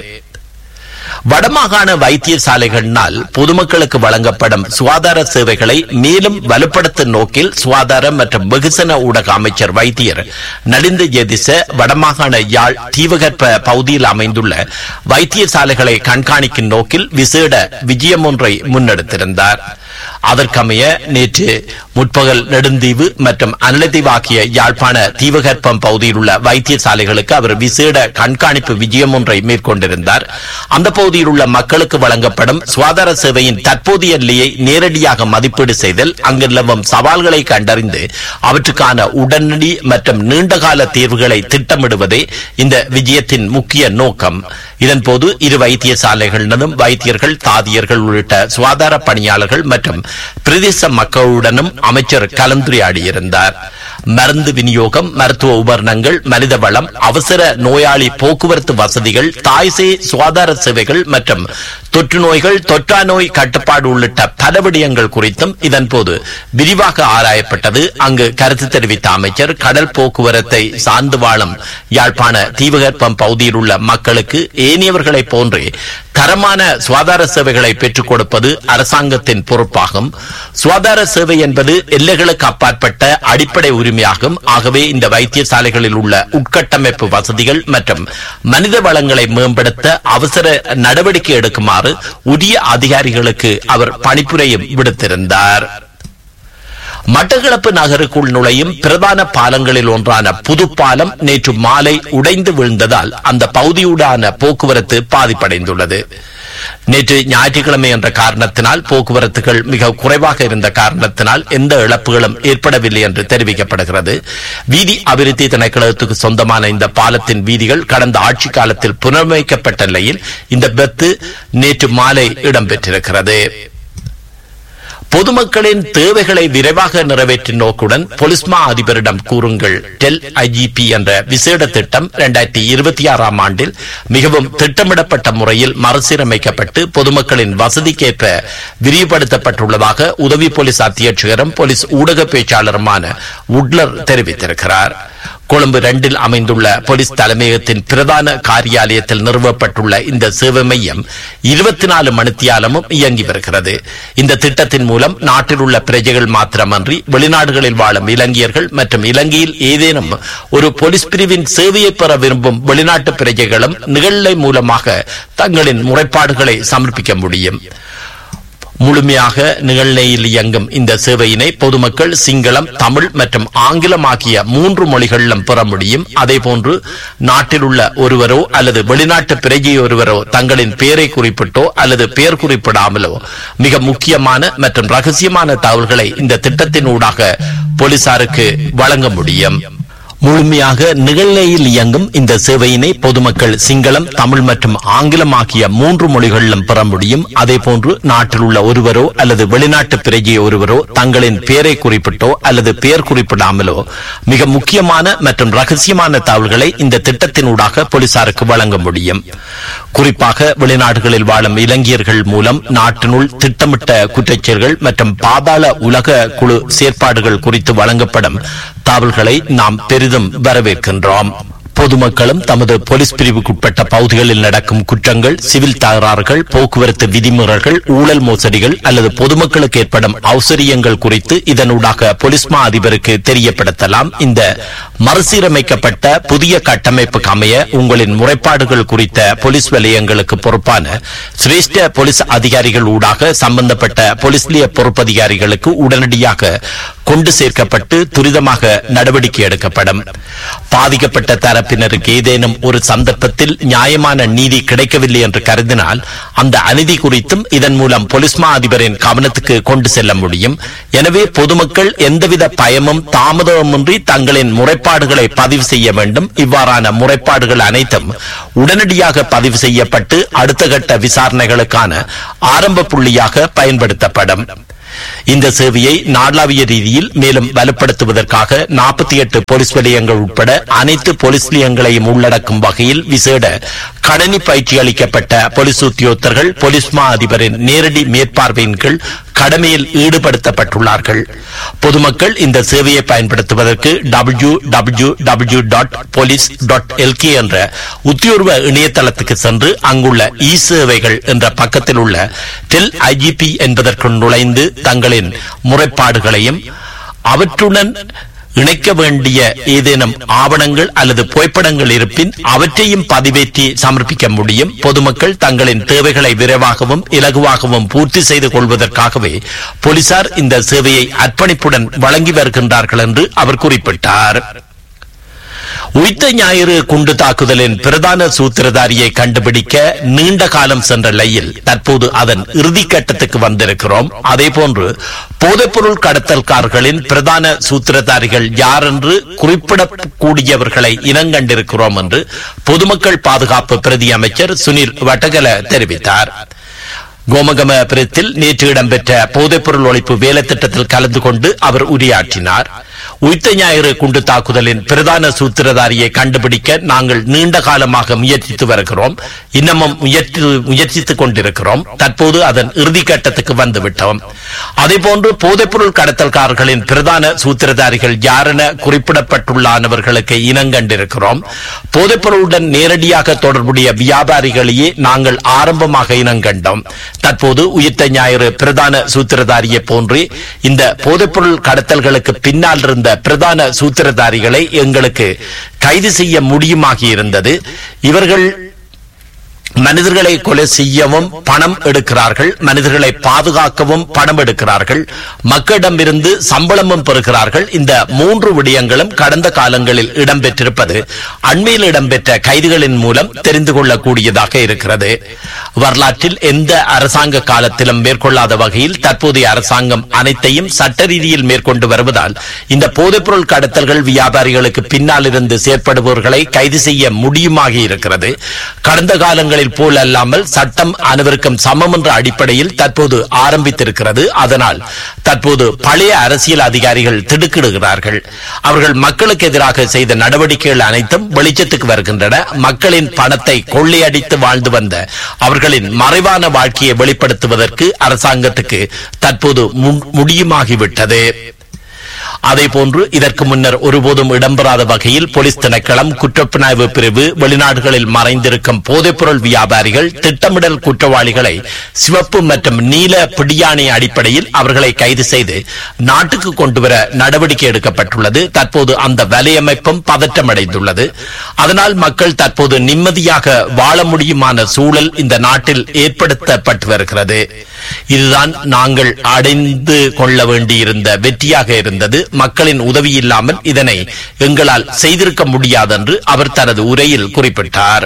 வடமாகாண வைத்தியசாலைகளினால் பொதுமக்களுக்கு வழங்கப்படும் சுகாதார சேவைகளை மேலும் வலுப்படுத்தும் நோக்கில் சுகாதார மற்றும் வெகுசன ஊடக அமைச்சர் வைத்தியர் நலிந்த ஜெதிச வடமாகாண யாழ் தீவகற்ப பகுதியில் அமைந்துள்ள வைத்தியசாலைகளை கண்காணிக்கும் நோக்கில் விசேட விஜயம் ஒன்றை முன்னெடுத்திருந்தார். அதற்கமைய நேற்று முற்பகல் நெடுந்தீவு மற்றும் அனலதீவு ஆகிய யாழ்ப்பாண தீவகற்பம் பகுதியில் உள்ள வைத்தியசாலைகளுக்கு அவர் விசேட கண்காணிப்பு விஜயம் ஒன்றை மேற்கொண்டிருந்தார். அந்த பகுதியில் உள்ள மக்களுக்கு வழங்கப்படும் சுகாதார சேவையின் தற்போதைய நிலையை நேரடியாக மதிப்பீடு செய்தல், அங்கு நிலவும் சவால்களை கண்டறிந்து அவற்றுக்கான உடனடி மற்றும் நீண்டகால தீர்வுகளை திட்டமிடுவதே இந்த விஜயத்தின் முக்கிய நோக்கம். இதன்போது இரு வைத்தியசாலைகளிலும் வைத்தியர்கள், தாதியர்கள் உள்ளிட்ட சுகாதார பணியாளர்கள் மற்றும் பிரதேச மக்களுடனும் அமைச்சர் கலந்துரையாடியிருந்தார். மருந்து விநியோகம், மருத்துவ உபகரணங்கள், மனித வளம், அவசர நோயாளி போக்குவரத்து வசதிகள், தாய்சே சுகாதார சேவைகள் மற்றும் தொற்று நோய்கள், தொற்றா நோய் கட்டுப்பாடு உள்ளிட்ட பல விடயங்கள் குறித்தும் இதன்போது விரிவாக ஆராயப்பட்டது. அங்கு கருத்து தெரிவித்த அமைச்சர், கடல் போக்குவரத்தை சார்ந்து வாழும் யாழ்ப்பாண தீவகற்பம் பகுதியில் உள்ள மக்களுக்கு ஏனையவர்களை போன்றே தரமான சுகாதார சேவைகளை பெற்றுக் கொடுப்பது அரசாங்கத்தின் பொறுப்பாகும். சுகாதார சேவை என்பது எல்லைகளுக்கு அப்பாற்பட்ட அடிப்படை உரிமையாகும். ஆகவே இந்த வைத்தியசாலைகளில் உள்ள உட்கட்டமைப்பு வசதிகள் மற்றும் மனித வளங்களை மேம்படுத்த அவசர நடவடிக்கை எடுக்குமாறு உரிய அதிகாரிகளுக்கு அவர் பணிப்புரையும் விடுத்திருந்தார். மட்டக்களப்பு நகருக்குள் நுழையும் பிரதான பாலங்களில் ஒன்றான புதுப்பாலம் நேற்று மாலை உடைந்து விழுந்ததால் அந்த பகுதியுடான போக்குவரத்து பாதிப்படைந்துள்ளது. நேற்று ஞாயிற்றுக்கிழமை என்ற காரணத்தினால் போக்குவரத்துகள் மிக குறைவாக இருந்த காரணத்தினால் எந்த இழப்புகளும் ஏற்படவில்லை என்று தெரிவிக்கப்படுகிறது. வீதி அபிவிருத்தி திணைக்களத்துக்கு சொந்தமான இந்த பாலத்தின் வீதிகள் கடந்த ஆட்சி காலத்தில் புனரமைக்கப்பட்ட நிலையில் இந்த விபத்து நேற்று மாலை இடம்பெற்றிருக்கிறது. பொதுமக்களின் தேவைகளை விரைவாக நிறைவேற்றும் நோக்குடன் பொலிஸ்மா அதிபரிடம் கூறுங்கள் டெல் ஐஜிபி என்ற விசேட திட்டம் இரண்டாயிரத்தி இருபத்தி ஆறாம் ஆண்டில் மிகவும் திட்டமிடப்பட்ட முறையில் மறுசீரமைக்கப்பட்டு பொதுமக்களின் வசதிக்கேற்ப விரிவுபடுத்தப்பட்டுள்ளதாக உதவி போலீஸ் அத்தியட்சகரும் போலீஸ் ஊடக பேச்சாளருமான உட்லர் தெரிவித்திருக்கிறார். கொழும்பு இரண்டில் அமைந்துள்ள போலீஸ் தலைமையகத்தின் பிரதான காரியாலயத்தில் நிறுவப்பட்டுள்ள இந்த சேவை மையம் இருபத்தி நாலு மணித்தியாலமும் இயங்கி வருகிறது. இந்த திட்டத்தின் மூலம் நாட்டில் உள்ள பிரஜைகள் மாத்திரமன்றி வெளிநாடுகளில் வாழும் இலங்கையர்கள் மற்றும் இலங்கையில் ஏதேனும் ஒரு போலீஸ் பிரிவின் சேவையை பெற விரும்பும் வெளிநாட்டு பிரஜைகளும் நிகழ்நிலை மூலமாக தங்களின் முறைப்பாடுகளை சமர்ப்பிக்க முடியும். முழுமையாக நிகழ்நிலையில் இயங்கும் இந்த சேவையினை பொதுமக்கள் சிங்களம், தமிழ் மற்றும் ஆங்கிலம் ஆகிய மூன்று மொழிகளிலும் பெற முடியும். அதேபோன்று நாட்டில் உள்ள ஒருவரோ அல்லது வெளிநாட்டு பிரஜை ஒருவரோ தங்களின் பெயரை குறிப்பிட்டோ அல்லது பெயர் குறிப்பிடாமலோ மிக முக்கியமான மற்றும் ரகசியமான தகவல்களை இந்த திட்டத்தின் ஊடாக போலீசாருக்கு வழங்க முடியும். முழுமையாக நிகழ்நிலையில் இயங்கும் இந்த சேவையினை பொதுமக்கள் சிங்களம், தமிழ் மற்றும் ஆங்கிலம் ஆகிய மூன்று மொழிகளிலும் பெற முடியும். அதேபோன்று நாட்டில் உள்ள ஒருவரோ அல்லது வெளிநாட்டு பிரஜை ஒருவரோ தங்களின் பெயரை குறிப்பிட்டோ அல்லது பெயர் குறிப்பிடாமலோ மிக முக்கியமான மற்றும் ரகசியமான தகவல்களை இந்த திட்டத்தினூடாக போலீசாருக்கு வழங்க முடியும். குறிப்பாக வெளிநாடுகளில் வாழும் இலங்கையர்கள் மூலம் நாட்டினுள் திட்டமிட்ட குற்றச்செயல்கள் மற்றும் பாதாள உலக குழு செயற்பாடுகள் குறித்து வழங்கப்படும் தகவல்களை நாம் பெரிதும் வரவேற்கின்றோம். பொதுமக்களும் தமது போலீஸ் பிரிவுக்குட்பட்ட பகுதிகளில் நடக்கும் குற்றங்கள், சிவில் தகராறுகள், போக்குவரத்து விதிமுறைகள், ஊழல் மோசடிகள் அல்லது பொதுமக்களுக்கு ஏற்படும் அவசரியங்கள் குறித்து இதனூடாக போலீஸ்மா அதிபருக்கு தெரியப்படுத்தலாம். இந்த மறுசீரமைக்கப்பட்ட புதிய கட்டமைப்புக்கு அமைய உங்களின் முறைப்பாடுகள் குறித்த போலீஸ் வலயங்களுக்கு பொறுப்பான சிரேஷ்ட போலீஸ் அதிகாரிகள் ஊடாக சம்பந்தப்பட்ட போலீஸ் நிலைய பொறுப்பதிகாரிகளுக்கு உடனடியாக கொண்டு சேர்க்கப்பட்டு துரிதமாக நடவடிக்கை எடுக்கப்படும். பாதிக்கப்பட்ட தரப்பினருக்கு ஏதேனும் ஒரு சந்தர்ப்பத்தில் நியாயமான நீதி கிடைக்கவில்லை என்று கருதினால் அந்த அநீதி குறித்தும் இதன் மூலம் போலீஸ் மா அதிபரின் கவனத்துக்கு கொண்டு செல்ல முடியும். எனவே பொதுமக்கள் எந்தவித பயமும் தாமதமின்றி தங்களின் முறைப்பாடுகளை பதிவு செய்ய வேண்டும். இவ்வாறான முறைப்பாடுகள் அனைத்தும் உடனடியாக பதிவு செய்யப்பட்டு அடுத்த கட்ட விசாரணைகளுக்கான ஆரம்ப புள்ளியாக பயன்படுத்தப்படும். இந்த சேவையை நாடளாவிய ரீதியில் மேலும் வலுப்படுத்துவதற்காக நாற்பத்தி எட்டு போலீஸ் நிலையங்கள் உட்பட அனைத்து போலீஸ் நிலையங்களையும் உள்ளடக்கும் வகையில் விசேட கணனி பயிற்சி அளிக்கப்பட்ட போலீஸ் உத்தியோகத்தர்கள் போலீஸ் மா அதிபரின் நேரடி மேற்பார்வையின் கீழ் கடமையில் ஈடுபடுத்தப்பட்டுள்ளார்கள். பொதுமக்கள் இந்த சேவையை பயன்படுத்துவதற்கு W W W dot police dot LK என்ற உத்தியோர்வ இணையதளத்துக்கு சென்று அங்குள்ள இ சேவைகள் என்ற பக்கத்தில் உள்ள டெல் ஐஜிபி என்பதற்குள் நுழைந்து தங்களின் முறைப்பாடுகளையும் அவற்றுடன் இணைக்க வேண்டிய ஏதேனும் ஆவணங்கள் அல்லது புகைப்படங்கள் இருப்பின் அவற்றையும் பதிவேற்றி சமர்ப்பிக்க முடியும். பொதுமக்கள் தங்களின் தேவைகளை விரைவாகவும் இலகுவாகவும் பூர்த்தி செய்து கொள்வதற்காகவே போலீசார் இந்த சேவையை அர்ப்பணிப்புடன் வழங்கி வருகின்றார்கள் என்று அவர் குறிப்பிட்டார். உயிர்த்த ஞாயிறு குண்டு தாக்குதலின் பிரதான சூத்திரதாரியை கண்டுபிடிக்க நீண்ட காலம் சென்ற நிலையில் தற்போது அதன் இறுதிக்கட்டத்துக்கு வந்திருக்கிறோம். அதேபோன்று போதைப்பொருள் கடத்தல்காரர்களின் பிரதான சூத்திரதாரிகள் யார் என்று குறிப்பிடக்கூடியவர்களை இனங்கண்டிருக்கிறோம் என்று பொதுமக்கள் பாதுகாப்பு பிரதி அமைச்சர் சுனில் வட்டகல தெரிவித்தார். கோமகம பிரத்தில் நேற்று இடம்பெற்ற போதைப்பொருள் ஒழிப்பு வேலை திட்டத்தில் கலந்து கொண்டு அவர் உரையாற்றினார். உயிர்த்த ஞாயிறு குண்டு தாக்குதலின் பிரதான சூத்திரதாரியை கண்டுபிடிக்க நாங்கள் நீண்ட காலமாக முயற்சித்து வருகிறோம். இன்னமும் முயற்சி முயற்சித்துக் கொண்டிருக்கிறோம். தற்போது அதன் இறுதிக்கட்டத்துக்கு வந்துவிட்டோம். அதேபோன்று போதைப்பொருள் கடத்தல்காரர்களின் பிரதான சூத்திரதாரிகள் யாரென குறிப்பிடப்பட்டுள்ளவர்களுக்கு இனங்கண்டிருக்கிறோம். போதைப்பொருளுடன் நேரடியாக தொடர்புடைய வியாபாரிகளையே நாங்கள் ஆரம்பமாக இனங்கண்டோம். தற்போது உயிர்த்த ஞாயிறு பிரதான சூத்திரதாரியை போன்று இந்த போதைப்பொருள் கடத்தல்களுக்கு பின்னால் இருந்த பிரதான சூத்திரதாரிகளை எங்களுக்கு கைது செய்ய முடியுமாகி இருந்தது. இவர்கள் மனிதர்களை கொலை செய்யவும் பணம் எடுக்கிறார்கள், மனிதர்களை பாதுகாக்கவும் பணம் எடுக்கிறார்கள், மக்களிடமிருந்து சம்பளமும் பெறுகிறார்கள். இந்த மூன்று விடயங்களும் கடந்த காலங்களில் இடம்பெற்றிருப்பது அண்மையில் இடம்பெற்ற கைதுகளின் மூலம் தெரிந்து கொள்ளக்கூடியதாக இருக்கிறது. வரலாற்றில் எந்த அரசாங்க காலத்திலும் மேற்கொள்ளாத வகையில் தற்போதைய அரசாங்கம் அனைத்தையும் சட்ட ரீதியில் மேற்கொண்டு வருவதால் இந்த போதைப்பொருள் கடத்தல்கள் வியாபாரிகளுக்கு பின்னால் இருந்து செயற்படுபவர்களை கைது செய்ய முடியுமாகி இருக்கிறது. கடந்த காலங்களில் போல் அல்லாமல் சட்டம் அனைவருக்கும் சமம் என்ற அடிப்படையில் தற்போது ஆரம்பித்திருக்கிறது. அதனால் தற்போது பழைய அரசியல் அதிகாரிகள் திடுக்கிடுகிறார்கள். அவர்கள் மக்களுக்கு எதிராக செய்த நடவடிக்கைகள் அனைத்தும் வெளிச்சத்துக்கு வருகின்றன. மக்களின் பணத்தை கொள்ளையடித்து வாழ்ந்து வந்த அவர்களின் மறைவான வாழ்க்கையை வெளிப்படுத்துவதற்கு அரசாங்கத்துக்கு தற்போது முடியுமாகிவிட்டது. அதேபோன்று இதற்கு முன்னர் ஒருபோதும் இடம்பெறாத வகையில் போலீஸ் திணைக்களம், குற்றப்புலனாய்வு பிரிவு, வெளிநாடுகளில் மறைந்திருக்கும் போதைப்பொருள் வியாபாரிகள், திட்டமிடல் குற்றவாளிகளை சிவப்பு மற்றும் நீல பிடியாணை அடிப்படையில் அவர்களை கைது செய்து நாட்டுக்கு கொண்டுவர நடவடிக்கை எடுக்கப்பட்டுள்ளது. தற்போது அந்த வலையமைப்பும் பதற்றமடைந்துள்ளது. அதனால் மக்கள் தற்போது நிம்மதியாக வாழ முடியுமான சூழல் இந்த நாட்டில் ஏற்படுத்தப்பட்டு வருகிறது. இதுதான் நாங்கள் அடைந்து கொள்ள வேண்டியிருந்த வெற்றியாக இருந்தது. மக்களின் உதவி இல்லாமல் இதனை எங்களால் செய்திருக்க முடியாதென்று அவர் தனது உரையில் குறிப்பிட்டார்.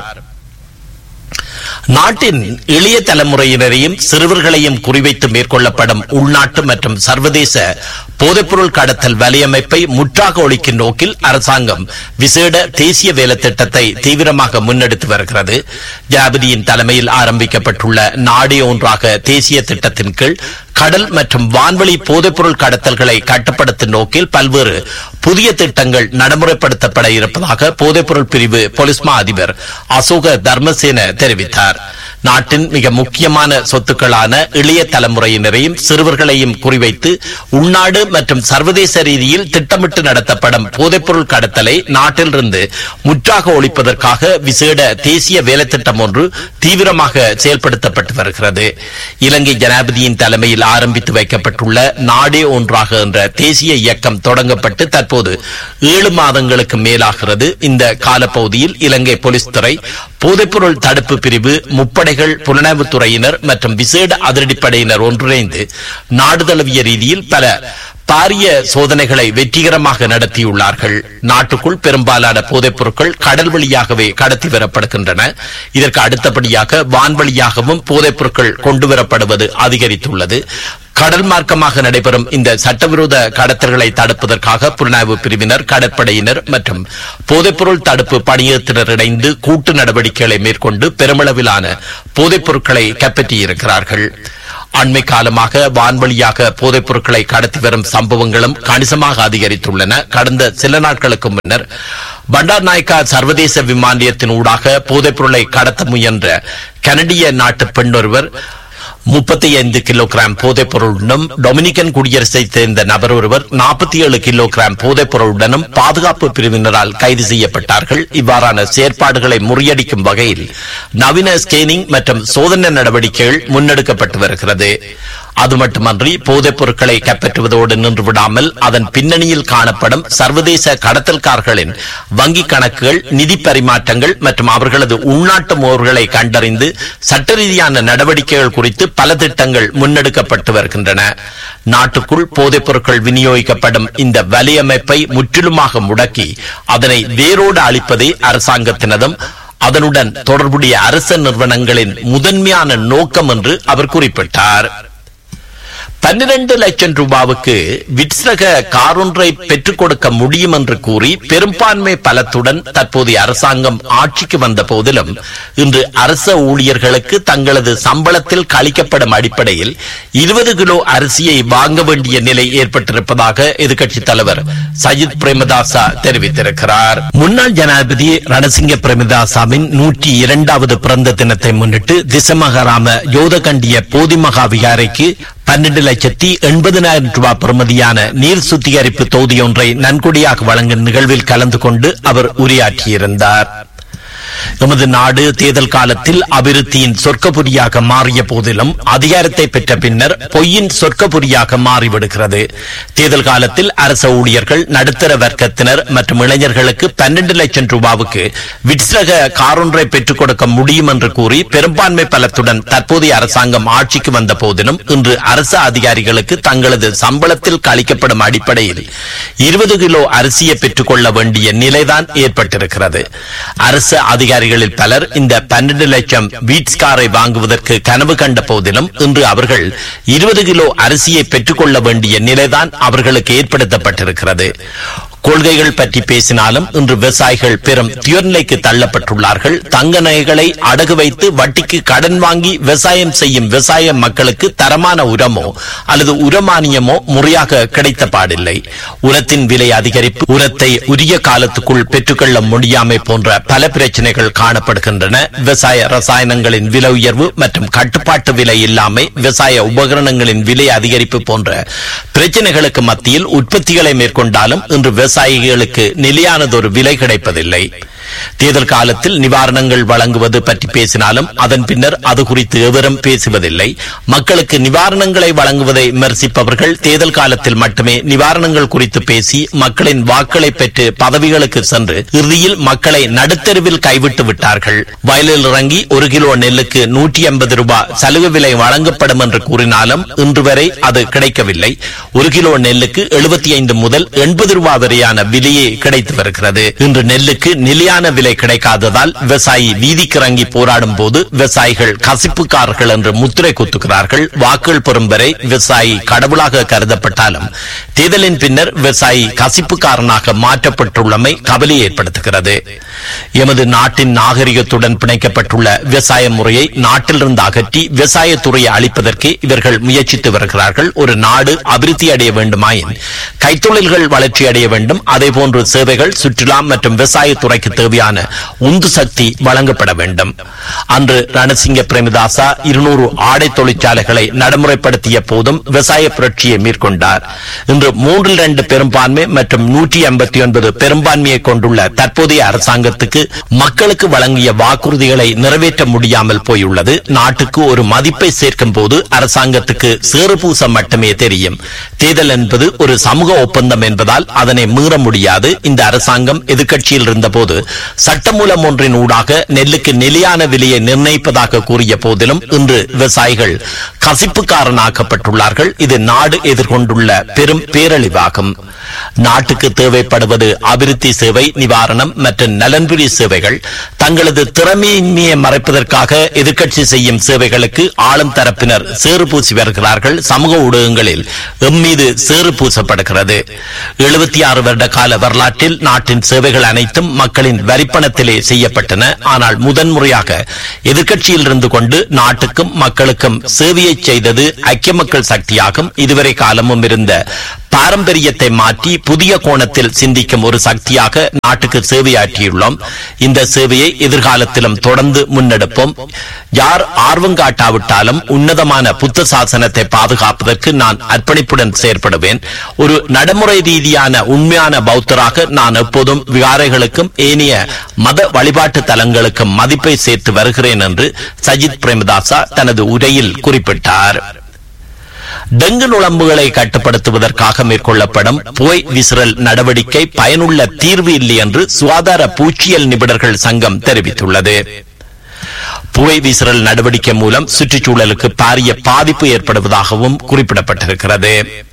நாட்டின் இளைய தலைமுறையினரையும் சிறுவர்களையும் குறிவைத்து மேற்கொள்ளப்படும் உள்நாட்டு மற்றும் சர்வதேச போதைப்பொருள் கடத்தல் வலையமைப்பை முற்றாக ஒழிக்கும் நோக்கில் அரசாங்கம் விசேட தேசிய வேலை திட்டத்தை தீவிரமாக முன்னெடுத்து வருகிறது. ஜனாதிபதியின் தலைமையில் ஆரம்பிக்கப்பட்டுள்ள நாடே ஒன்றாக தேசிய திட்டத்தின் கீழ் கடல் மற்றும் வான்வெளி போதைப்பொருள் கடத்தல்களை கட்டுப்படுத்தும் நோக்கில் பல்வேறு புதிய திட்டங்கள் நடைமுறைப்படுத்தப்பட இருப்பதாக போதைப்பொருள் பிரிவு போலீஸ் மா அதிபர் அசோக தர்மசேன தெரிவித்தார். நாட்டின் மிக முக்கியமான சொத்துக்களான இளைய தலைமுறையினரையும் சிறுவர்களையும் குறிவைத்து உள்நாடு மற்றும் சர்வதேச ரீதியில் திட்டமிட்டு நடத்தப்படும் போதைப்பொருள் கடத்தலை நாட்டிலிருந்து முற்றாக ஒழிப்பதற்காக விசேட தேசிய வேலை திட்டம் ஒன்று தீவிரமாக செயல்படுத்தப்பட்டு வருகிறது. இலங்கை ஜனாதிபதியின் தலைமையில் ஆரம்பித்து வைக்கப்பட்டுள்ள நாடே ஒன்றாக என்ற தேசிய இயக்கம் தொடங்கப்பட்டு தற்போது ஏழு மாதங்களுக்கு மேலாகிறது. இந்த காலப்பகுதியில் இலங்கை போலீஸ் துறை, போதைப்பொருள் தடுப்பு பிரிவு, முப்படைகள், புலனாய்வுத்துறையினர் மற்றும் விசேட அதிரடிப்படையினர் ஒன்றிணைந்து நாடு தழுவிய ரீதியில் பல பாரிய சோதனைகளை வெற்றிகரமாக நடத்தியுள்ளார்கள். நாட்டுக்குள் பெரும்பாலான போதைப் பொருட்கள் கடல் வழியாகவே கடத்தி வரப்படுகின்றன. இதற்கு அடுத்தபடியாக வான்வழியாகவும் போதைப் பொருட்கள் கொண்டுவரப்படுவது அதிகரித்துள்ளது. கடல் மார்க்கமாக நடைபெறும் இந்த சட்டவிரோத கடத்தல்களை தடுப்பதற்காக புலனாய்வு பிரிவினர், கடற்படையினர் மற்றும் போதைப்பொருள் தடுப்பு பணியகத்தினர் இணைந்து கூட்டு நடவடிக்கைகளை மேற்கொண்டு பெருமளவிலான போதைப் பொருட்களை கைப்பற்றியிருக்கிறார்கள். அண்மை காலமாக வான்வழியாக போதைப் பொருட்களை கடத்தி வரும் சம்பவங்களும் கணிசமாக அதிகரித்துள்ளன. கடந்த சில நாட்களுக்கு முன்னர் பண்டார் நாயக்கா சர்வதேச விமான நிலையத்தின் ஊடாக போதைப் பொருளை கடத்த முயன்ற கனடிய நாட்டு பெண் ஒருவர் முப்பத்தி ஐந்து கிலோகிராம் போதைப் பொருளுடனும், டொமினிகன் குடியரசை சேர்ந்த நபர் ஒருவர் நாற்பத்தி ஏழு கிலோகிராம் போதைப் பொருளுடனும் பாதுகாப்பு பிரிவினரால் கைது செய்யப்பட்டார்கள். இவ்வாறான செயற்பாடுகளை முறியடிக்கும் வகையில் நவீன ஸ்கேனிங் மற்றும் சோதனை நடவடிக்கைகள் முன்னெடுக்கப்பட்டு வருகிறது. அது மட்டுமன்றி போதைப் பொருட்களை கைப்பற்றுவதோடு நின்று விடாமல் அதன் பின்னணியில் காணப்படும் சர்வதேச கடத்தல்காரர்களின் வங்கிக் கணக்குகள், நிதி பரிமாற்றங்கள் மற்றும் அவர்களது உள்நாட்டு முகவர்களை கண்டறிந்து சட்ட ரீதியான நடவடிக்கைகள் குறித்து பல திட்டங்கள் முன்னெடுக்கப்பட்டு வருகின்றன. நாட்டுக்குள் போதைப் பொருட்கள் விநியோகிக்கப்படும் இந்த வலையமைப்பை முற்றிலுமாக முடக்கி அதனை வேரோடு அழிப்பதே அரசாங்கத்தினதும் அதனுடன் தொடர்புடைய அரச நிறுவனங்களின் முதன்மையான நோக்கம் என்று அவர் குறிப்பிட்டார். பன்னிரண்டு லட்சம் ரூபாவுக்கு விட்ஸ்ரக காரொன்றை பெற்றுக் கொடுக்க முடியும் என்று கூறி பெரும்பான்மை பலத்துடன் தற்போதைய அரசாங்கம் ஆட்சிக்கு வந்த போதிலும் இன்று அரச ஊழியர்களுக்கு தங்களது சம்பளத்தில் கழிக்கப்படும் அடிப்படையில் இருபது கிலோ அரிசியை வாங்க வேண்டிய நிலை ஏற்பட்டிருப்பதாக எதிர்க்கட்சித் தலைவர் சஜித் பிரேமதாசா தெரிவித்திருக்கிறார். முன்னாள் ஜனாதிபதி ரணசிங்க பிரேமதாசாவின் நூற்றி இரண்டாவது பிறந்த தினத்தை முன்னிட்டு திசமகராம யோதகண்டிய போதிமகா விகாரைக்கு பன்னெண்டு லட்சத்தி எண்பதினாயிரம் ரூபாய் பெறுமதியான நீர் சுத்திகரிப்பு தொகுதியொன்றை நன்கொடையாக வழங்கும் நிகழ்வில் கலந்து கொண்டு அவர் உரையாற்றியிருந்தார். எமது நாடு தேர்தல் காலத்தில் அபிவிருத்தியின் சொர்க்கபுரியாக மாறிய போதிலும் அதிகாரத்தை பெற்ற பின்னர் பொய்யின் சொர்க்கபுரியாக மாறிவிடுகிறது. தேர்தல் காலத்தில் அரச ஊழியர்கள், நடுத்தர வர்க்கத்தினர் மற்றும் இளைஞர்களுக்கு பன்னெண்டு லட்சம் ரூபாவுக்கு விட்ஸ்ரக காரொன்றை பெற்றுக் கொடுக்க முடியும் என்று கூறி பெரும்பான்மை பலத்துடன் தற்போதைய அரசாங்கம் ஆட்சிக்கு வந்த போதிலும் இன்று அரச அதிகாரிகளுக்கு தங்களது சம்பளத்தில் கழிக்கப்படும் அடிப்படையில் இருபது கிலோ அரிசியை பெற்றுக் கொள்ள வேண்டிய நிலைதான் ஏற்பட்டிருக்கிறது. அரசு அதிகாரிகளில் பலர் இந்த பன்னெண்டு லட்சம் வீட்ஸ் காரை வாங்குவதற்கு கனவு கண்ட போதிலும் இன்று அவர்கள் இருபது கிலோ அரிசியை பெற்றுக் கொள்ள வேண்டிய நிலைதான் அவர்களுக்கு ஏற்படுத்தப்பட்டிருக்கிறது. கொள்கைகள் பற்றி பேசினாலும் இன்று விவசாயிகள் பெரும் துயர்நிலைக்கு தள்ளப்பட்டுள்ளார்கள். தங்க நகைகளை அடகு வைத்து வட்டிக்கு கடன் வாங்கி விவசாயம் செய்யும் விவசாய மக்களுக்கு தரமான உரமோ அல்லது உரமானியமோ முறையாக கிடைத்த பாடில்லை. உரத்தின் விலை அதிகரிப்பு, உரத்தை உரிய காலத்துக்குள் பெற்றுக்கொள்ள முடியாமை போன்ற பல பிரச்சனைகள் காணப்படுகின்றன. விவசாய ரசாயனங்களின் விலை உயர்வு மற்றும் கட்டுப்பாட்டு விலை இல்லாமை, விவசாய உபகரணங்களின் விலை அதிகரிப்பு போன்ற பிரச்சனைகளுக்கு மத்தியில் உற்பத்திகளை மேற்கொண்டாலும் இன்று விவசாயிகளுக்கு நிலையானதொரு விலை கிடைப்பதில்லை. தேர்தல் காலத்தில் நிவாரணங்கள் வழங்குவது பற்றி பேசினாலும் அதன் பின்னர் அது குறித்து எவரும் பேசுவதில்லை. மக்களுக்கு நிவாரணங்களை வழங்குவதை விமர்சிப்பவர்கள் தேர்தல் காலத்தில் மட்டுமே நிவாரணங்கள் குறித்து பேசி மக்களின் வாக்களை பெற்று பதவிகளுக்கு சென்று இறுதியில் மக்களை நடுத்தெருவில் கைவிட்டு விட்டார்கள். வயலில் இறங்கி ஒரு கிலோ நெல்லுக்கு நூற்றி ஐம்பது ரூபாய் சலுகை விலை வழங்கப்படும் என்று கூறினாலும் இன்று வரை அது கிடைக்கவில்லை. ஒரு கிலோ நெல்லுக்கு எழுபத்தி ஐந்து முதல் எண்பது ரூபாய் வரையான விலையே கிடைத்து வருகிறது. இன்று நெல்லுக்கு நிலையான விலை கிடைக்காததால் விவசாயி வீதிக்கு இறங்கி போராடும் போது விவசாயிகள் கசிப்புக்காரர்கள் என்று முத்திரை குத்துகிறார்கள். வாக்குகள் பெறும் வரை விவசாயி கடவுளாக கருதப்பட்டாலும் தேர்தலின் பின்னர் விவசாயி கசிப்புக்காரனாக மாற்றப்பட்டுள்ளமை கவலை ஏற்படுத்துகிறது. எமது நாட்டின் நாகரிகத்துடன் பிணைக்கப்பட்டுள்ள விவசாய முறையை நாட்டிலிருந்து அகற்றி விவசாயத்துறையை அளிப்பதற்கே இவர்கள் முயற்சித்து வருகிறார்கள். ஒரு நாடு அபிவிருத்தி அடைய வேண்டுமாயின் கைத்தொழில்கள் வளர்ச்சி அடைய வேண்டும். அதேபோன்று சேவைகள், சுற்றுலா மற்றும் விவசாயத்துறைக்கு தேவையான உந்து சக்தி வழங்கப்பட வேண்டும். அன்று ரணசிங்க பிரேமதாசா இருநூறு ஆடை தொழிற்சாலைகளை நடைமுறைப்படுத்திய போதும் விவசாய புரட்சியை மேற்கொண்டார். இன்று மூன்றில் இரண்டு பெரும்பான்மை மற்றும் நூற்றி ஐம்பத்தி ஒன்பது பெரும்பான்மையை கொண்டுள்ள தற்போதைய அரசாங்கத்துக்கு மக்களுக்கு வழங்கிய வாக்குறுதிகளை நிறைவேற்ற முடியாமல் போயுள்ளது. நாட்டுக்கு ஒரு மதிப்பை சேர்க்கும் போது அரசாங்கத்துக்கு சேறுபூசம் மட்டுமே தெரியும். தேர்தல் என்பது ஒரு சமூக ஒப்பந்தம் என்பதால் அதனை மீற முடியாது. இந்த அரசாங்கம் எதிர்க்கட்சியில் இருந்த போது சட்டமூலம் ஒன்றின் ஊடாக நெல்லுக்கு நிலையான விலையை நிர்ணயிப்பதாக கூறிய போதிலும் இன்று விவசாயிகள் கசிப்புக்காரனாக்கப்பட்டுள்ளார்கள். இது நாடு எதிர்கொண்டுள்ள பெரும் பேரழிவாகும். நாட்டுக்கு தேவைப்படுவது அபிவிருத்தி சேவை, நிவாரணம் மற்றும் நலன்புரி சேவைகள். தங்களது திறமையின்மையை மறைப்பதற்காக எதிர்க்கட்சி செய்யும் சேவைகளுக்கு ஆளும் தரப்பினர் சேறு பூசி வருகிறார்கள். சமூக ஊடகங்களில் எம்மீது சேறு பூசப்படுகிறது. எழுபத்தி ஆறு வருட கால வரலாற்றில் நாட்டின் சேவைகள் அனைத்தும் மக்களின் வரிப்பணத்திலே செய்யப்பட்டன. ஆனால் முதன்முறையாக எதிர்க்கட்சியில் இருந்து கொண்டு நாட்டுக்கும் மக்களுக்கும் சேவையை செய்தது ஐக்கிய மக்கள் சக்தியாகும். இதுவரை காலமும் இருந்த பாரம்பரியத்தை மாற்றி புதிய கோணத்தில் சிந்திக்கும் ஒரு சக்தியாக நாட்டுக்கு சேவையாற்றியுள்ளோம். இந்த சேவையை எதிர்காலத்திலும் தொடர்ந்து முன்னெடுப்போம். யார் ஆர்வம் காட்டாவிட்டாலும் உன்னதமான புத்த சாசனத்தை பாதுகாப்பதற்கு நான் அர்ப்பணிப்புடன் செயற்படுவேன். ஒரு நடைமுறை ரீதியான உண்மையான பௌத்தராக நான் எப்போதும் விகாரைகளுக்கும் ஏனைய மத வழிபாட்டு தலங்களுக்கும் மதிப்பை சேர்த்து வருகிறேன் என்று சஜித் பிரேமதாசா தனது உரையில் குறிப்பிட்டார். டெங்கு நுளம்புகளை கட்டுப்படுத்துவதற்காக மேற்கொள்ளப்படும் புகை விசிறல் நடவடிக்கை பயனுள்ள தீர்வு இல்லை என்று சுகாதார பூச்சியல் நிபுணர்கள் சங்கம் தெரிவித்துள்ளது. புகை விசிறல் நடவடிக்கை மூலம் சுற்றுச்சூழலுக்கு பாரிய பாதிப்பு ஏற்படுவதாகவும் குறிப்பிடப்பட்டிருக்கிறது.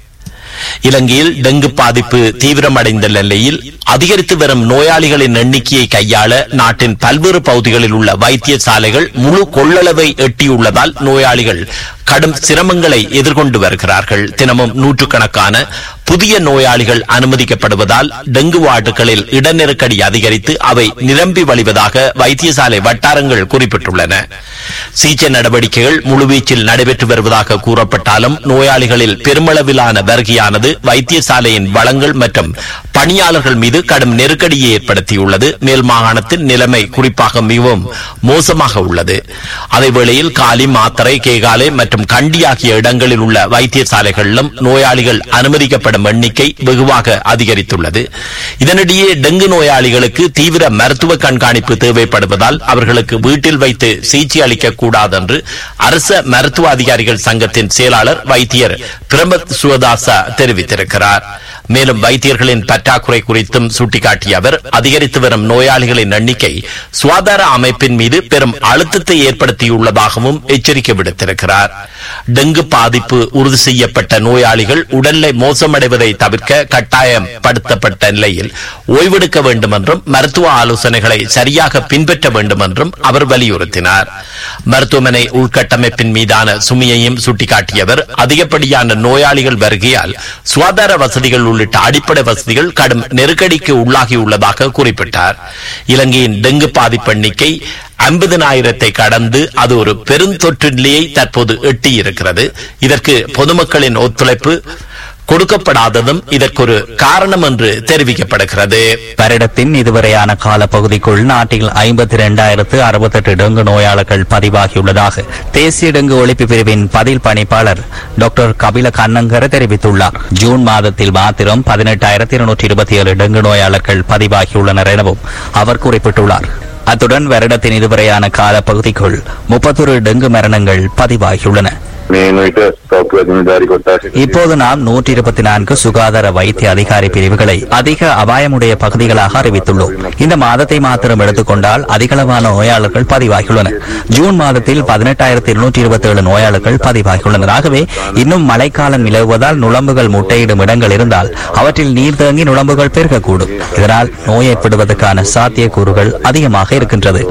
இலங்கையில் டெங்கு பாதிப்பு தீவிரமடைந்த நிலையில் அதிகரித்து வரும் நோயாளிகளின் எண்ணிக்கையை கையாள நாட்டின் பல்வேறு பகுதிகளில் உள்ள வைத்தியசாலைகள் முழு கொள்ளளவை எட்டியுள்ளதால் நோயாளிகள் கடும் சிரமங்களை எதிர்கொண்டு வருகிறார்கள். தினமும் நூற்றுக்கணக்கான புதிய நோயாளிகள் அனுமதிக்கப்படுவதால் டெங்கு வார்டுகளில் இட நெருக்கடி அதிகரித்து அவை நிரம்பி வழிவதாக வைத்தியசாலை வட்டாரங்கள் குறிப்பிட்டுள்ளன. சிகிச்சை நடவடிக்கைகள் முழுவீச்சில் நடைபெற்று வருவதாக கூறப்பட்டாலும் நோயாளிகளில் பெருமளவிலான வருகையானது வைத்தியசாலையின் வளங்கள் மற்றும் பணியாளர்கள் மீது கடும் நெருக்கடியை ஏற்படுத்தியுள்ளது. மேல் மாகாணத்தின் நிலைமை குறிப்பாக மிகவும் மோசமாக உள்ளது. அதேவேளையில் காலி, மாத்தறை, கேகாலை மற்றும் கண்டி ஆகிய இடங்களில் உள்ள வைத்தியசாலைகளிலும் நோயாளிகள் அனுமதிக்கப்படும் எண்ணிக்கை வெகுவாக அதிகரித்துள்ளது. இதனிடையே டெங்கு நோயாளிகளுக்கு தீவிர மருத்துவ கண்காணிப்பு தேவைப்படுவதால் அவர்களுக்கு வீட்டில் வைத்து சிகிச்சை அளிக்க கூடாது என்று அரச மருத்துவ அதிகாரிகள் சங்கத்தின் செயலாளர் வைத்தியர் பிரமத் சுவதாசா தெரிவித்திருக்கிறார். மேலும் வைத்தியர்களின் பற்றாக்குறை குறித்தும் சுட்டிக்காட்டிய அவர் அதிகரித்து வரும் நோயாளிகளின் எண்ணிக்கை சுகாதார அமைப்பின் மீது பெரும் அழுத்தத்தை ஏற்படுத்தியுள்ளதாகவும் எச்சரிக்கை விடுத்திருக்கிறார். டெங்கு பாதிப்பு உறுதி செய்யப்பட்ட நோயாளிகள் உடல்நிலை மோசமடைவதை தவிர்க்க கட்டாயப்படுத்தப்பட்ட நிலையில் ஓய்வெடுக்க வேண்டும் என்றும் மருத்துவ ஆலோசனைகளை சரியாக பின்பற்ற வேண்டும் என்றும் அவர் வலியுறுத்தினார். மருத்துவமனை உள்கட்டமைப்பின் மீதான சுமையையும் சுட்டிக்காட்டியவர் அதிகப்படியான நோயாளிகள் வருகையால் சுகாதார வசதிகள் உள்ளிட்ட அடிப்படை வசதிகள் கடும் நெருக்கடிக்கு உள்ளாகியுள்ளதாக குறிப்பிட்டார். இலங்கையின் டெங்கு பாதிப்பு எண்ணிக்கை ஐம்பதினாயிரத்தை கடந்து அது ஒரு பெருந்தொற்று நிலையை தற்போது எட்டியிருக்கிறது. இதற்கு பொதுமக்களின் ஒத்துழைப்பு கொடுக்கப்படாததும் இதற்கொரு காரணம் என்று தெரிவிக்கப்படுகிறது. வருடத்தின் இதுவரையான காலப்பகுதிக்குள் நாட்டில் ஐம்பத்தி இரண்டாயிரத்து அறுபத்தி எட்டு டெங்கு நோயாளர்கள் பதிவாகியுள்ளதாக தேசிய டெங்கு ஒழிப்பு பிரிவின் பதில் பணிப்பாளர் டாக்டர் கபில கண்ணங்கர தெரிவித்துள்ளார். ஜூன் மாதத்தில் மாத்திரம் பதினெட்டாயிரத்தி இருநூற்றி இருபத்தி ஏழு டெங்கு நோயாளர்கள் பதிவாகியுள்ளனர் எனவும் அவர் குறிப்பிட்டுள்ளார். அத்துடன் வருடத்தின் இதுவரையான காலப்பகுதிக்குள் முப்பத்தொரு டெங்கு மரணங்கள் பதிவாகியுள்ளன. இப்போது நாம் நூற்றி இருபத்தி நான்கு சுகாதார வைத்திய அதிகாரி பிரிவுகளை அதிக அபாயமுடைய பகுதிகளாக அறிவித்துள்ளோம். இந்த மாதத்தை மாத்திரம் எடுத்துக்கொண்டால் அதிகளவான நோயாளர்கள் பதிவாகியுள்ளனர். ஜூன் மாதத்தில் பதினெட்டாயிரத்தி இருநூற்றி இருபத்தி ஏழு நோயாளர்கள் பதிவாகியுள்ளனர். ஆகவே இன்னும் மழைக்காலம் நிலவுவதால் நுளம்புகள் முட்டையிடும் இடங்கள் இருந்தால் அவற்றில் நீர் தேங்கி நுளம்புகள் பெருகக்கூடும். இதனால் நோய் ஏற்படுவதற்கான சாத்தியக்கூறுகள் அதிகமாக இருக்கின்றது.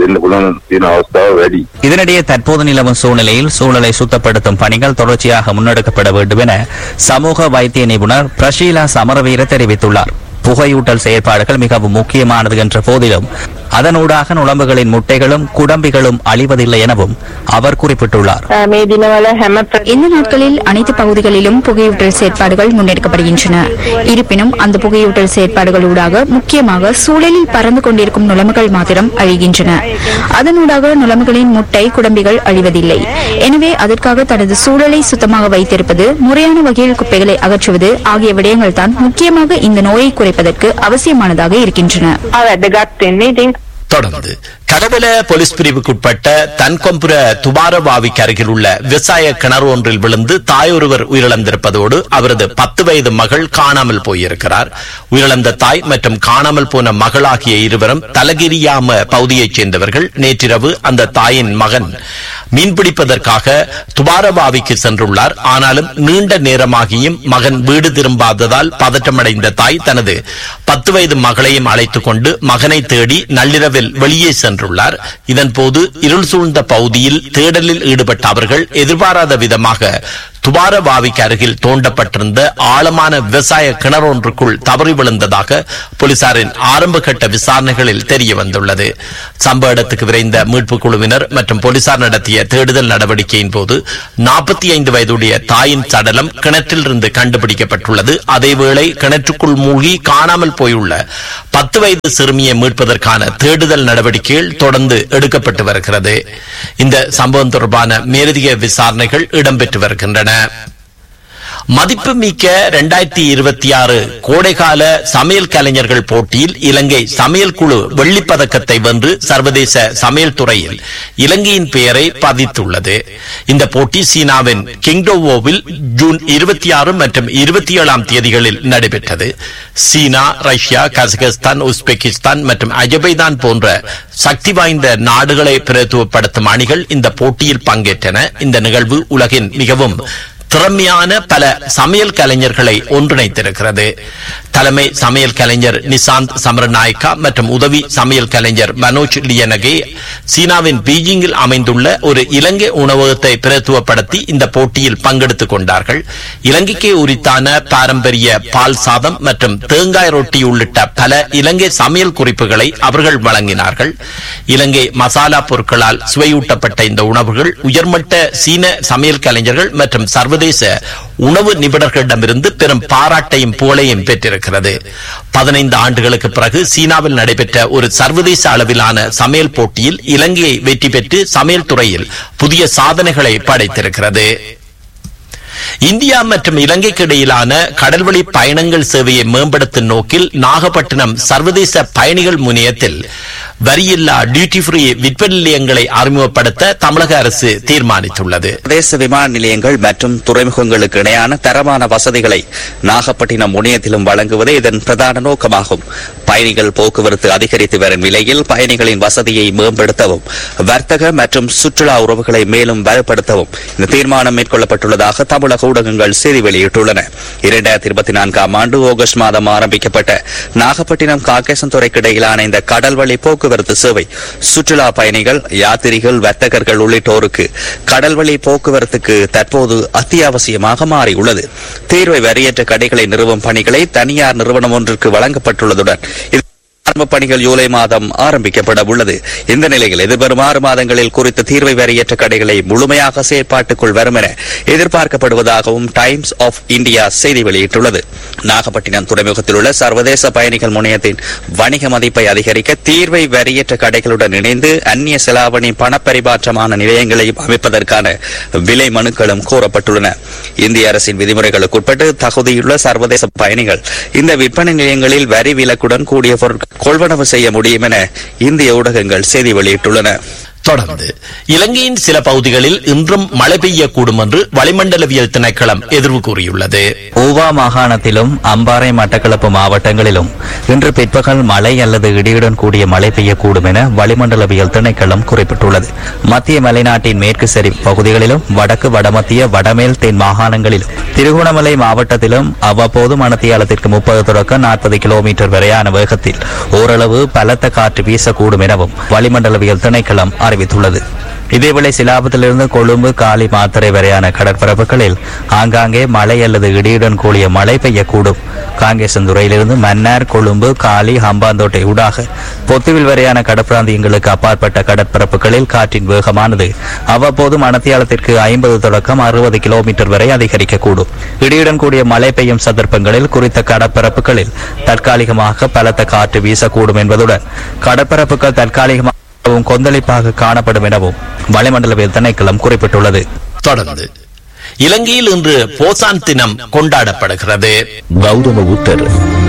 இதனிடையே தற்போது நிலவும் சூழ்நிலையில் சூழலை சுத்தப்படுத்தும் பணிகள் தொடர்ச்சியாக முன்னெடுக்கப்பட வேண்டும் என சமூக வைத்திய நிபுணர் பிரஷீலா சமரவீர தெரிவித்துள்ளார். புகையூட்டல் செயற்பாடுகள் மிகவும் முக்கியமானது என்ற போதிலும் அதனூடாக நுளம்புகளின் முட்டைகளும் குடம்பிகளும் அழிவதில்லை எனவும் அவர் குறிப்பிட்டுள்ளார். இந்த நாட்களில் அனைத்து பகுதிகளிலும் புகையூட்டல் செயற்பாடுகள் முன்னெடுக்கப்படுகின்றன. இருப்பினும் அந்த புகையூட்டல் செயற்பாடுகளூடாக முக்கியமாக சூழலில் பறந்து கொண்டிருக்கும் நுளம்புகள் மாத்திரம் அழிகின்றன. அதனூடாக நுளம்புகளின் முட்டை, குடம்பிகள் அழிவதில்லை. எனவே அதற்காக தனது சூழலை சுத்தமாக வைத்திருப்பது, முறையான வகையில் குப்பைகளை அகற்றுவது ஆகிய விடயங்கள் தான் முக்கியமாக இந்த நோயை குறைப்பதற்கு அவசியமானதாக இருக்கின்றன. தொடர்ந்து கடவல போலீஸ் பிரிவுக்குட்பட்ட தன்கொம்புர துபாரவாவிக்கு அருகில் உள்ள விவசாய கிணறு ஒன்றில் விழுந்து தாயொருவர் உயிரிழந்திருப்பதோடு அவரது பத்து வயது மகள் காணாமல் போயிருக்கிறார். உயிரிழந்த தாய் மற்றும் காணாமல் போன மகள் ஆகிய இருவரும் தலகிரியாம பகுதியைச் சேர்ந்தவர்கள். நேற்றிரவு அந்த தாயின் மகன் மீன்பிடிப்பதற்காக துபாரவாவிக்கு சென்றுள்ளார். ஆனாலும் நீண்ட நேரமாகியும் மகன் வீடு திரும்பாததால் பதற்றமடைந்த தாய் தனது பத்து வயது மகளையும் அழைத்துக் கொண்டு மகனை தேடி நள்ளிரவில் வெளியே சென்றுள்ளார். இதன்போது இருள் சூழ்ந்த பகுதியில் தேடலில் ஈடுபட்ட அவர்கள் எதிர்பாராத விதமாக துபாரவாவிக்கு அருகில் தோண்டப்பட்டிருந்த ஆழமான விவசாய கிணறு ஒன்றுக்குள் தவறி விழுந்ததாக போலீசாரின் ஆரம்ப கட்ட விசாரணைகளில் தெரிய வந்துள்ளது. சம்பவ இடத்துக்கு விரைந்த மீட்புக் குழுவினர் மற்றும் போலீசார் நடத்திய தேடுதல் நடவடிக்கையின் போது நாற்பத்தி ஐந்து வயதுடைய தாயின் சடலம் கிணற்றிலிருந்து கண்டுபிடிக்கப்பட்டுள்ளது. அதேவேளை கிணற்றுக்குள் மூழ்கி காணாமல் போயுள்ள பத்து வயது சிறுமியை மீட்பதற்கான தேடுதல் நடவடிக்கைகள் தொடர்ந்து எடுக்கப்பட்டு வருகிறது. இந்த சம்பவம் தொடர்பான மேலதிக விசாரணைகள் இடம்பெற்று வருகின்றன. மதிப்புமிக்க இரண்டாயிரத்தி இருபத்தி ஆறு கோடைகால சமையல் கலைஞர்கள் போட்டியில் இலங்கை சமையல் குழு வெள்ளிப்பதக்கத்தை வென்று சர்வதேச சமையல் துறையில் இலங்கையின் பெயரை பதித்துள்ளது. இந்த போட்டி சீனாவின் கிங்டோவோவில் ஜூன் இருபத்தி ஆறு மற்றும் இருபத்தி ஏழாம் தேதிகளில் நடைபெற்றது. சீனா, ரஷ்யா, கசகஸ்தான், உஸ்பெகிஸ்தான் மற்றும் அஜர்பைஜான் போன்ற சக்தி வாய்ந்த நாடுகளை பிரதித்துவப்படுத்தும் அணிகள் இந்த போட்டியில் பங்கேற்றன. இந்த நிகழ்வு உலகின் மிகவும் திறமையான பல சமையல் கலைஞர்களை ஒன்றிணைத்திருக்கிறது. தலைமை சமையல் கலைஞர் நிசாந்த் சமரநாயக்கா மற்றும் உதவி சமையல் கலைஞர் மனோஜ் லியனகே சீனாவின் பீஜிங்கில் அமைந்துள்ள ஒரு இலங்கை உணவகத்தை பிரதித்துவப்படுத்தி இந்த போட்டியில் பங்கெடுத்துக் கொண்டார்கள். இலங்கைக்கு உரித்தான பாரம்பரிய பால் சாதம் மற்றும் தேங்காய் ரொட்டி உள்ளிட்ட பல இலங்கை சமையல் குறிப்புகளை அவர்கள் வழங்கினார்கள். இலங்கை மசாலா பொருட்களால் சுவையூட்டப்பட்ட இந்த உணவுகள் உயர்மட்ட சீன சமையல் கலைஞர்கள் மற்றும் சர்வதேச உணவு நிபுணர்களிடமிருந்து பெரும் பாராட்டையும் புகழையும் பெற்றிருக்கிறது. பதினைந்து ஆண்டுகளுக்கு பிறகு சீனாவில் நடைபெற்ற ஒரு சர்வதேச அளவிலான சமையல் போட்டியில் இலங்கையை வெற்றி பெற்று சமையல் துறையில் புதிய சாதனைகளை படைத்திருக்கிறது. இந்தியா மற்றும் இலங்கைக்கு இடையிலான கடல்வழி பயணங்கள் சேவையை மேம்படுத்தும் நோக்கில் நாகப்பட்டினம் சர்வதேச பயணிகள் முனையத்தில் வரியில்லா டியூட்டி ஃப்ரீ விற்பனை நிலையங்களை அறிமுகப்படுத்த தமிழக அரசு தீர்மானித்துள்ளது. சர்வதேச விமான நிலையங்கள் மற்றும் துறைமுகங்களுக்கு இணையான தரமான வசதிகளை நாகப்பட்டினம் முனையத்திலும் வழங்குவதே இதன் பிரதான நோக்கமாகும். பயணிகள் போக்குவரத்து அதிகரித்து வரும் நிலையில் பயணிகளின் வசதியை மேம்படுத்தவும் வர்த்தக மற்றும் சுற்றுலா உறவுகளை மேலும் வலுப்படுத்தவும் இந்த தீர்மானம் மேற்கொள்ளப்பட்டுள்ளதாக தமிழக ஊடகங்கள் செய்தி வெளியிட்டுள்ளன. இரண்டாயிரத்தி இருபத்தி நான்காம் ஆண்டு ஆகஸ்ட் மாதம் ஆரம்பிக்கப்பட்ட நாகப்பட்டினம் காங்கேசன்துறைக்கு இடையிலான இந்த கடல்வழி போக்குவரத்து சேவை சுற்றுலா பயணிகள், யாத்திரிகள், வர்த்தகர்கள் உள்ளிட்டோருக்கு கடல்வழி போக்குவரத்துக்கு தற்போது அத்தியாவசியமாக மாறியுள்ளது. தீர்வை வரியற்ற கடைகளை நிறுவும் பணிகளை தனியார் நிறுவனம் ஒன்றுக்கு வழங்கப்பட்டுள்ளதுடன் ஆரம்ப பணிகள் ஜூலை மாதம் ஆரம்பிக்கப்பட உள்ளது. இந்த நிலையில் எதிர்வரும் ஆறு மாதங்களில் குறித்த தீர்வை வரியற்ற கடைகளை முழுமையாக செயற்பாட்டுக்குள் வரும் என எதிர்பார்க்கப்படுவதாகவும் டைம்ஸ் ஆஃப் இந்தியா செய்தி வெளியிட்டுள்ளது. நாகப்பட்டினம் துறைமுகத்தில் உள்ள சர்வதேச பயணிகள் முனையத்தின் வணிக மதிப்பை அதிகரிக்க தீர்வை வரியற்ற கடைகளுடன் இணைந்து அந்நிய செலாவணி பணப்பரிமாற்றமான நிலையங்களையும் அமைப்பதற்கான விலை மனுக்களும் கோரப்பட்டுள்ளன. இந்திய அரசின் விதிமுறைகளுக்குட்பட்டு தகுதியுள்ள சர்வதேச பயணிகள் இந்த விற்பனை நிலையங்களில் வரி விலக்குடன் கூடிய பொருட்கள் கொள்வனவு செய்ய முடியும் என இந்திய ஊடகங்கள் செய்தி வெளியிட்டுள்ளன. தொடர்ந்து இலங்கையின் சில பகுதிகளில் இன்றும் மழை பெய்யக்கூடும் என்று வளிமண்டலவியல் திணைக்களம் எதிர்வு கூறியுள்ளது. ஊவா மாகாணத்திலும் அம்பாறை, மட்டக்களப்பு மாவட்டங்களிலும் இன்று பிற்பகல் மழை அல்லது இடியுடன் கூடிய மழை பெய்யக்கூடும் என வளிமண்டலவியல் திணைக்களம் குறிப்பிட்டுள்ளது. மத்திய மலைநாட்டின் மேற்கு சரிவு பகுதிகளிலும் வடக்கு, வடமத்திய, வடமேல் தென் மாகாணங்களிலும் திருகோணமலை மாவட்டத்திலும் அவ்வப்போது மணத்தியாலத்திற்கு முப்பது தொடக்க நாற்பது கிலோமீட்டர் வரையான வேகத்தில் ஓரளவு பலத்த காற்று வீசக்கூடும் எனவும் வளிமண்டலவியல் திணைக்களம் அறிவித்துள்ளது. இதேவேளை சிலாபத்திலிருந்து கொழும்பு, காலி, மாத்தறை வரையான கடற்பரப்புகளில் ஆங்காங்கே மழை அல்லது இடியுடன் கூடிய மழை பெய்யக்கூடும். காங்கேசன்துறையிலிருந்து மன்னார், கொழும்பு, காலி, ஹம்பாந்தோட்டை ஊடாக பொத்துவில் வரையான கடற்பிராந்தியங்களுக்கு அப்பாற்பட்ட கடற்பரப்புகளில் காற்றின் வேகமானது அவ்வப்போது மணத்தியாலத்திற்கு ஐம்பது தொடக்கம் அறுபது கிலோமீட்டர் வரை அதிகரிக்கக்கூடும். இடியுடன் கூடிய மழை பெய்யும் சந்தர்ப்பங்களில் குறித்த கடற்பரப்புகளில் தற்காலிகமாக பலத்த காற்று வீசக்கூடும் என்பதுடன் கடற்பரப்புகள் தற்காலிகமாக கொந்தளிப்பாக காணப்படும் எனவும் வளிமண்டலவியல் திணைக்களம் குறிப்பிட்டுள்ளது. தொடர்ந்து இலங்கையில் இன்று போசான் தினம் கொண்டாடப்படுகிறது. கௌதம புத்தர்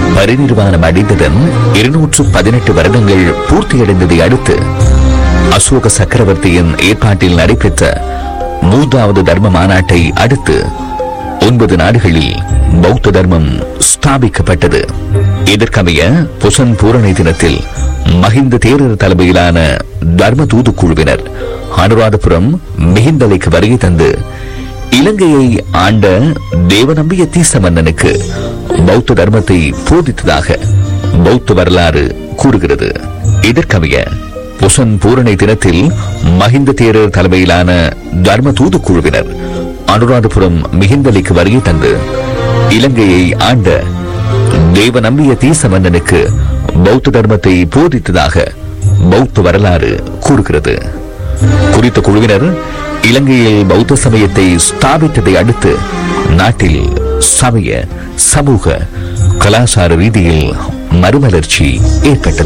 பரிநிர்வாணம் அடைந்ததன் இருநூற்று பதினெட்டு வருடங்கள் பூர்த்தியடைந்ததை அடுத்து அசோக சக்கரவர்த்தியின் ஏற்பாட்டில் நடைபெற்ற மூன்றாவது தர்ம மாநாட்டை அடுத்து ஒன்பது நாடுகளில் பௌத்த தர்மம் ஸ்தாபிக்கப்பட்டது. இதற்கமைய புசன் பூரணை தினத்தில் மஹிந்த தேரர் தலைமையிலான தர்ம தூது குழுவினர் அனுராதபுரம் மிகிந்தலைக்கு வருகை தந்து இலங்கையை ஆண்ட தேவநம்பிய தீச மன்னனுக்கு பௌத்த தர்மத்தை போதித்ததாக பௌத்த வரலாறு கூறுகிறது. இதற்கமைய புசன் பூரணை தினத்தில் மஹிந்த தேரர் தலைமையிலான தர்ம தூது குழுவினர் அனுராதபுரம் மிகிந்தலைக்கு வருகை தந்து இலங்கையை ஆண்ட தேவ நம்பிய தீச மன்னனுக்கு பௌத்த தர்மத்தை போதித்ததாக பௌத்த வரலாறு கூறுகிறது. குறித்த குழுவினர் இலங்கையில் பௌத்த சமயத்தை ஸ்தாபித்ததை அடுத்து நாட்டில் சமய சமூக கலாச்சார ரீதியில் மறுமலர்ச்சி ஏற்பட்டது.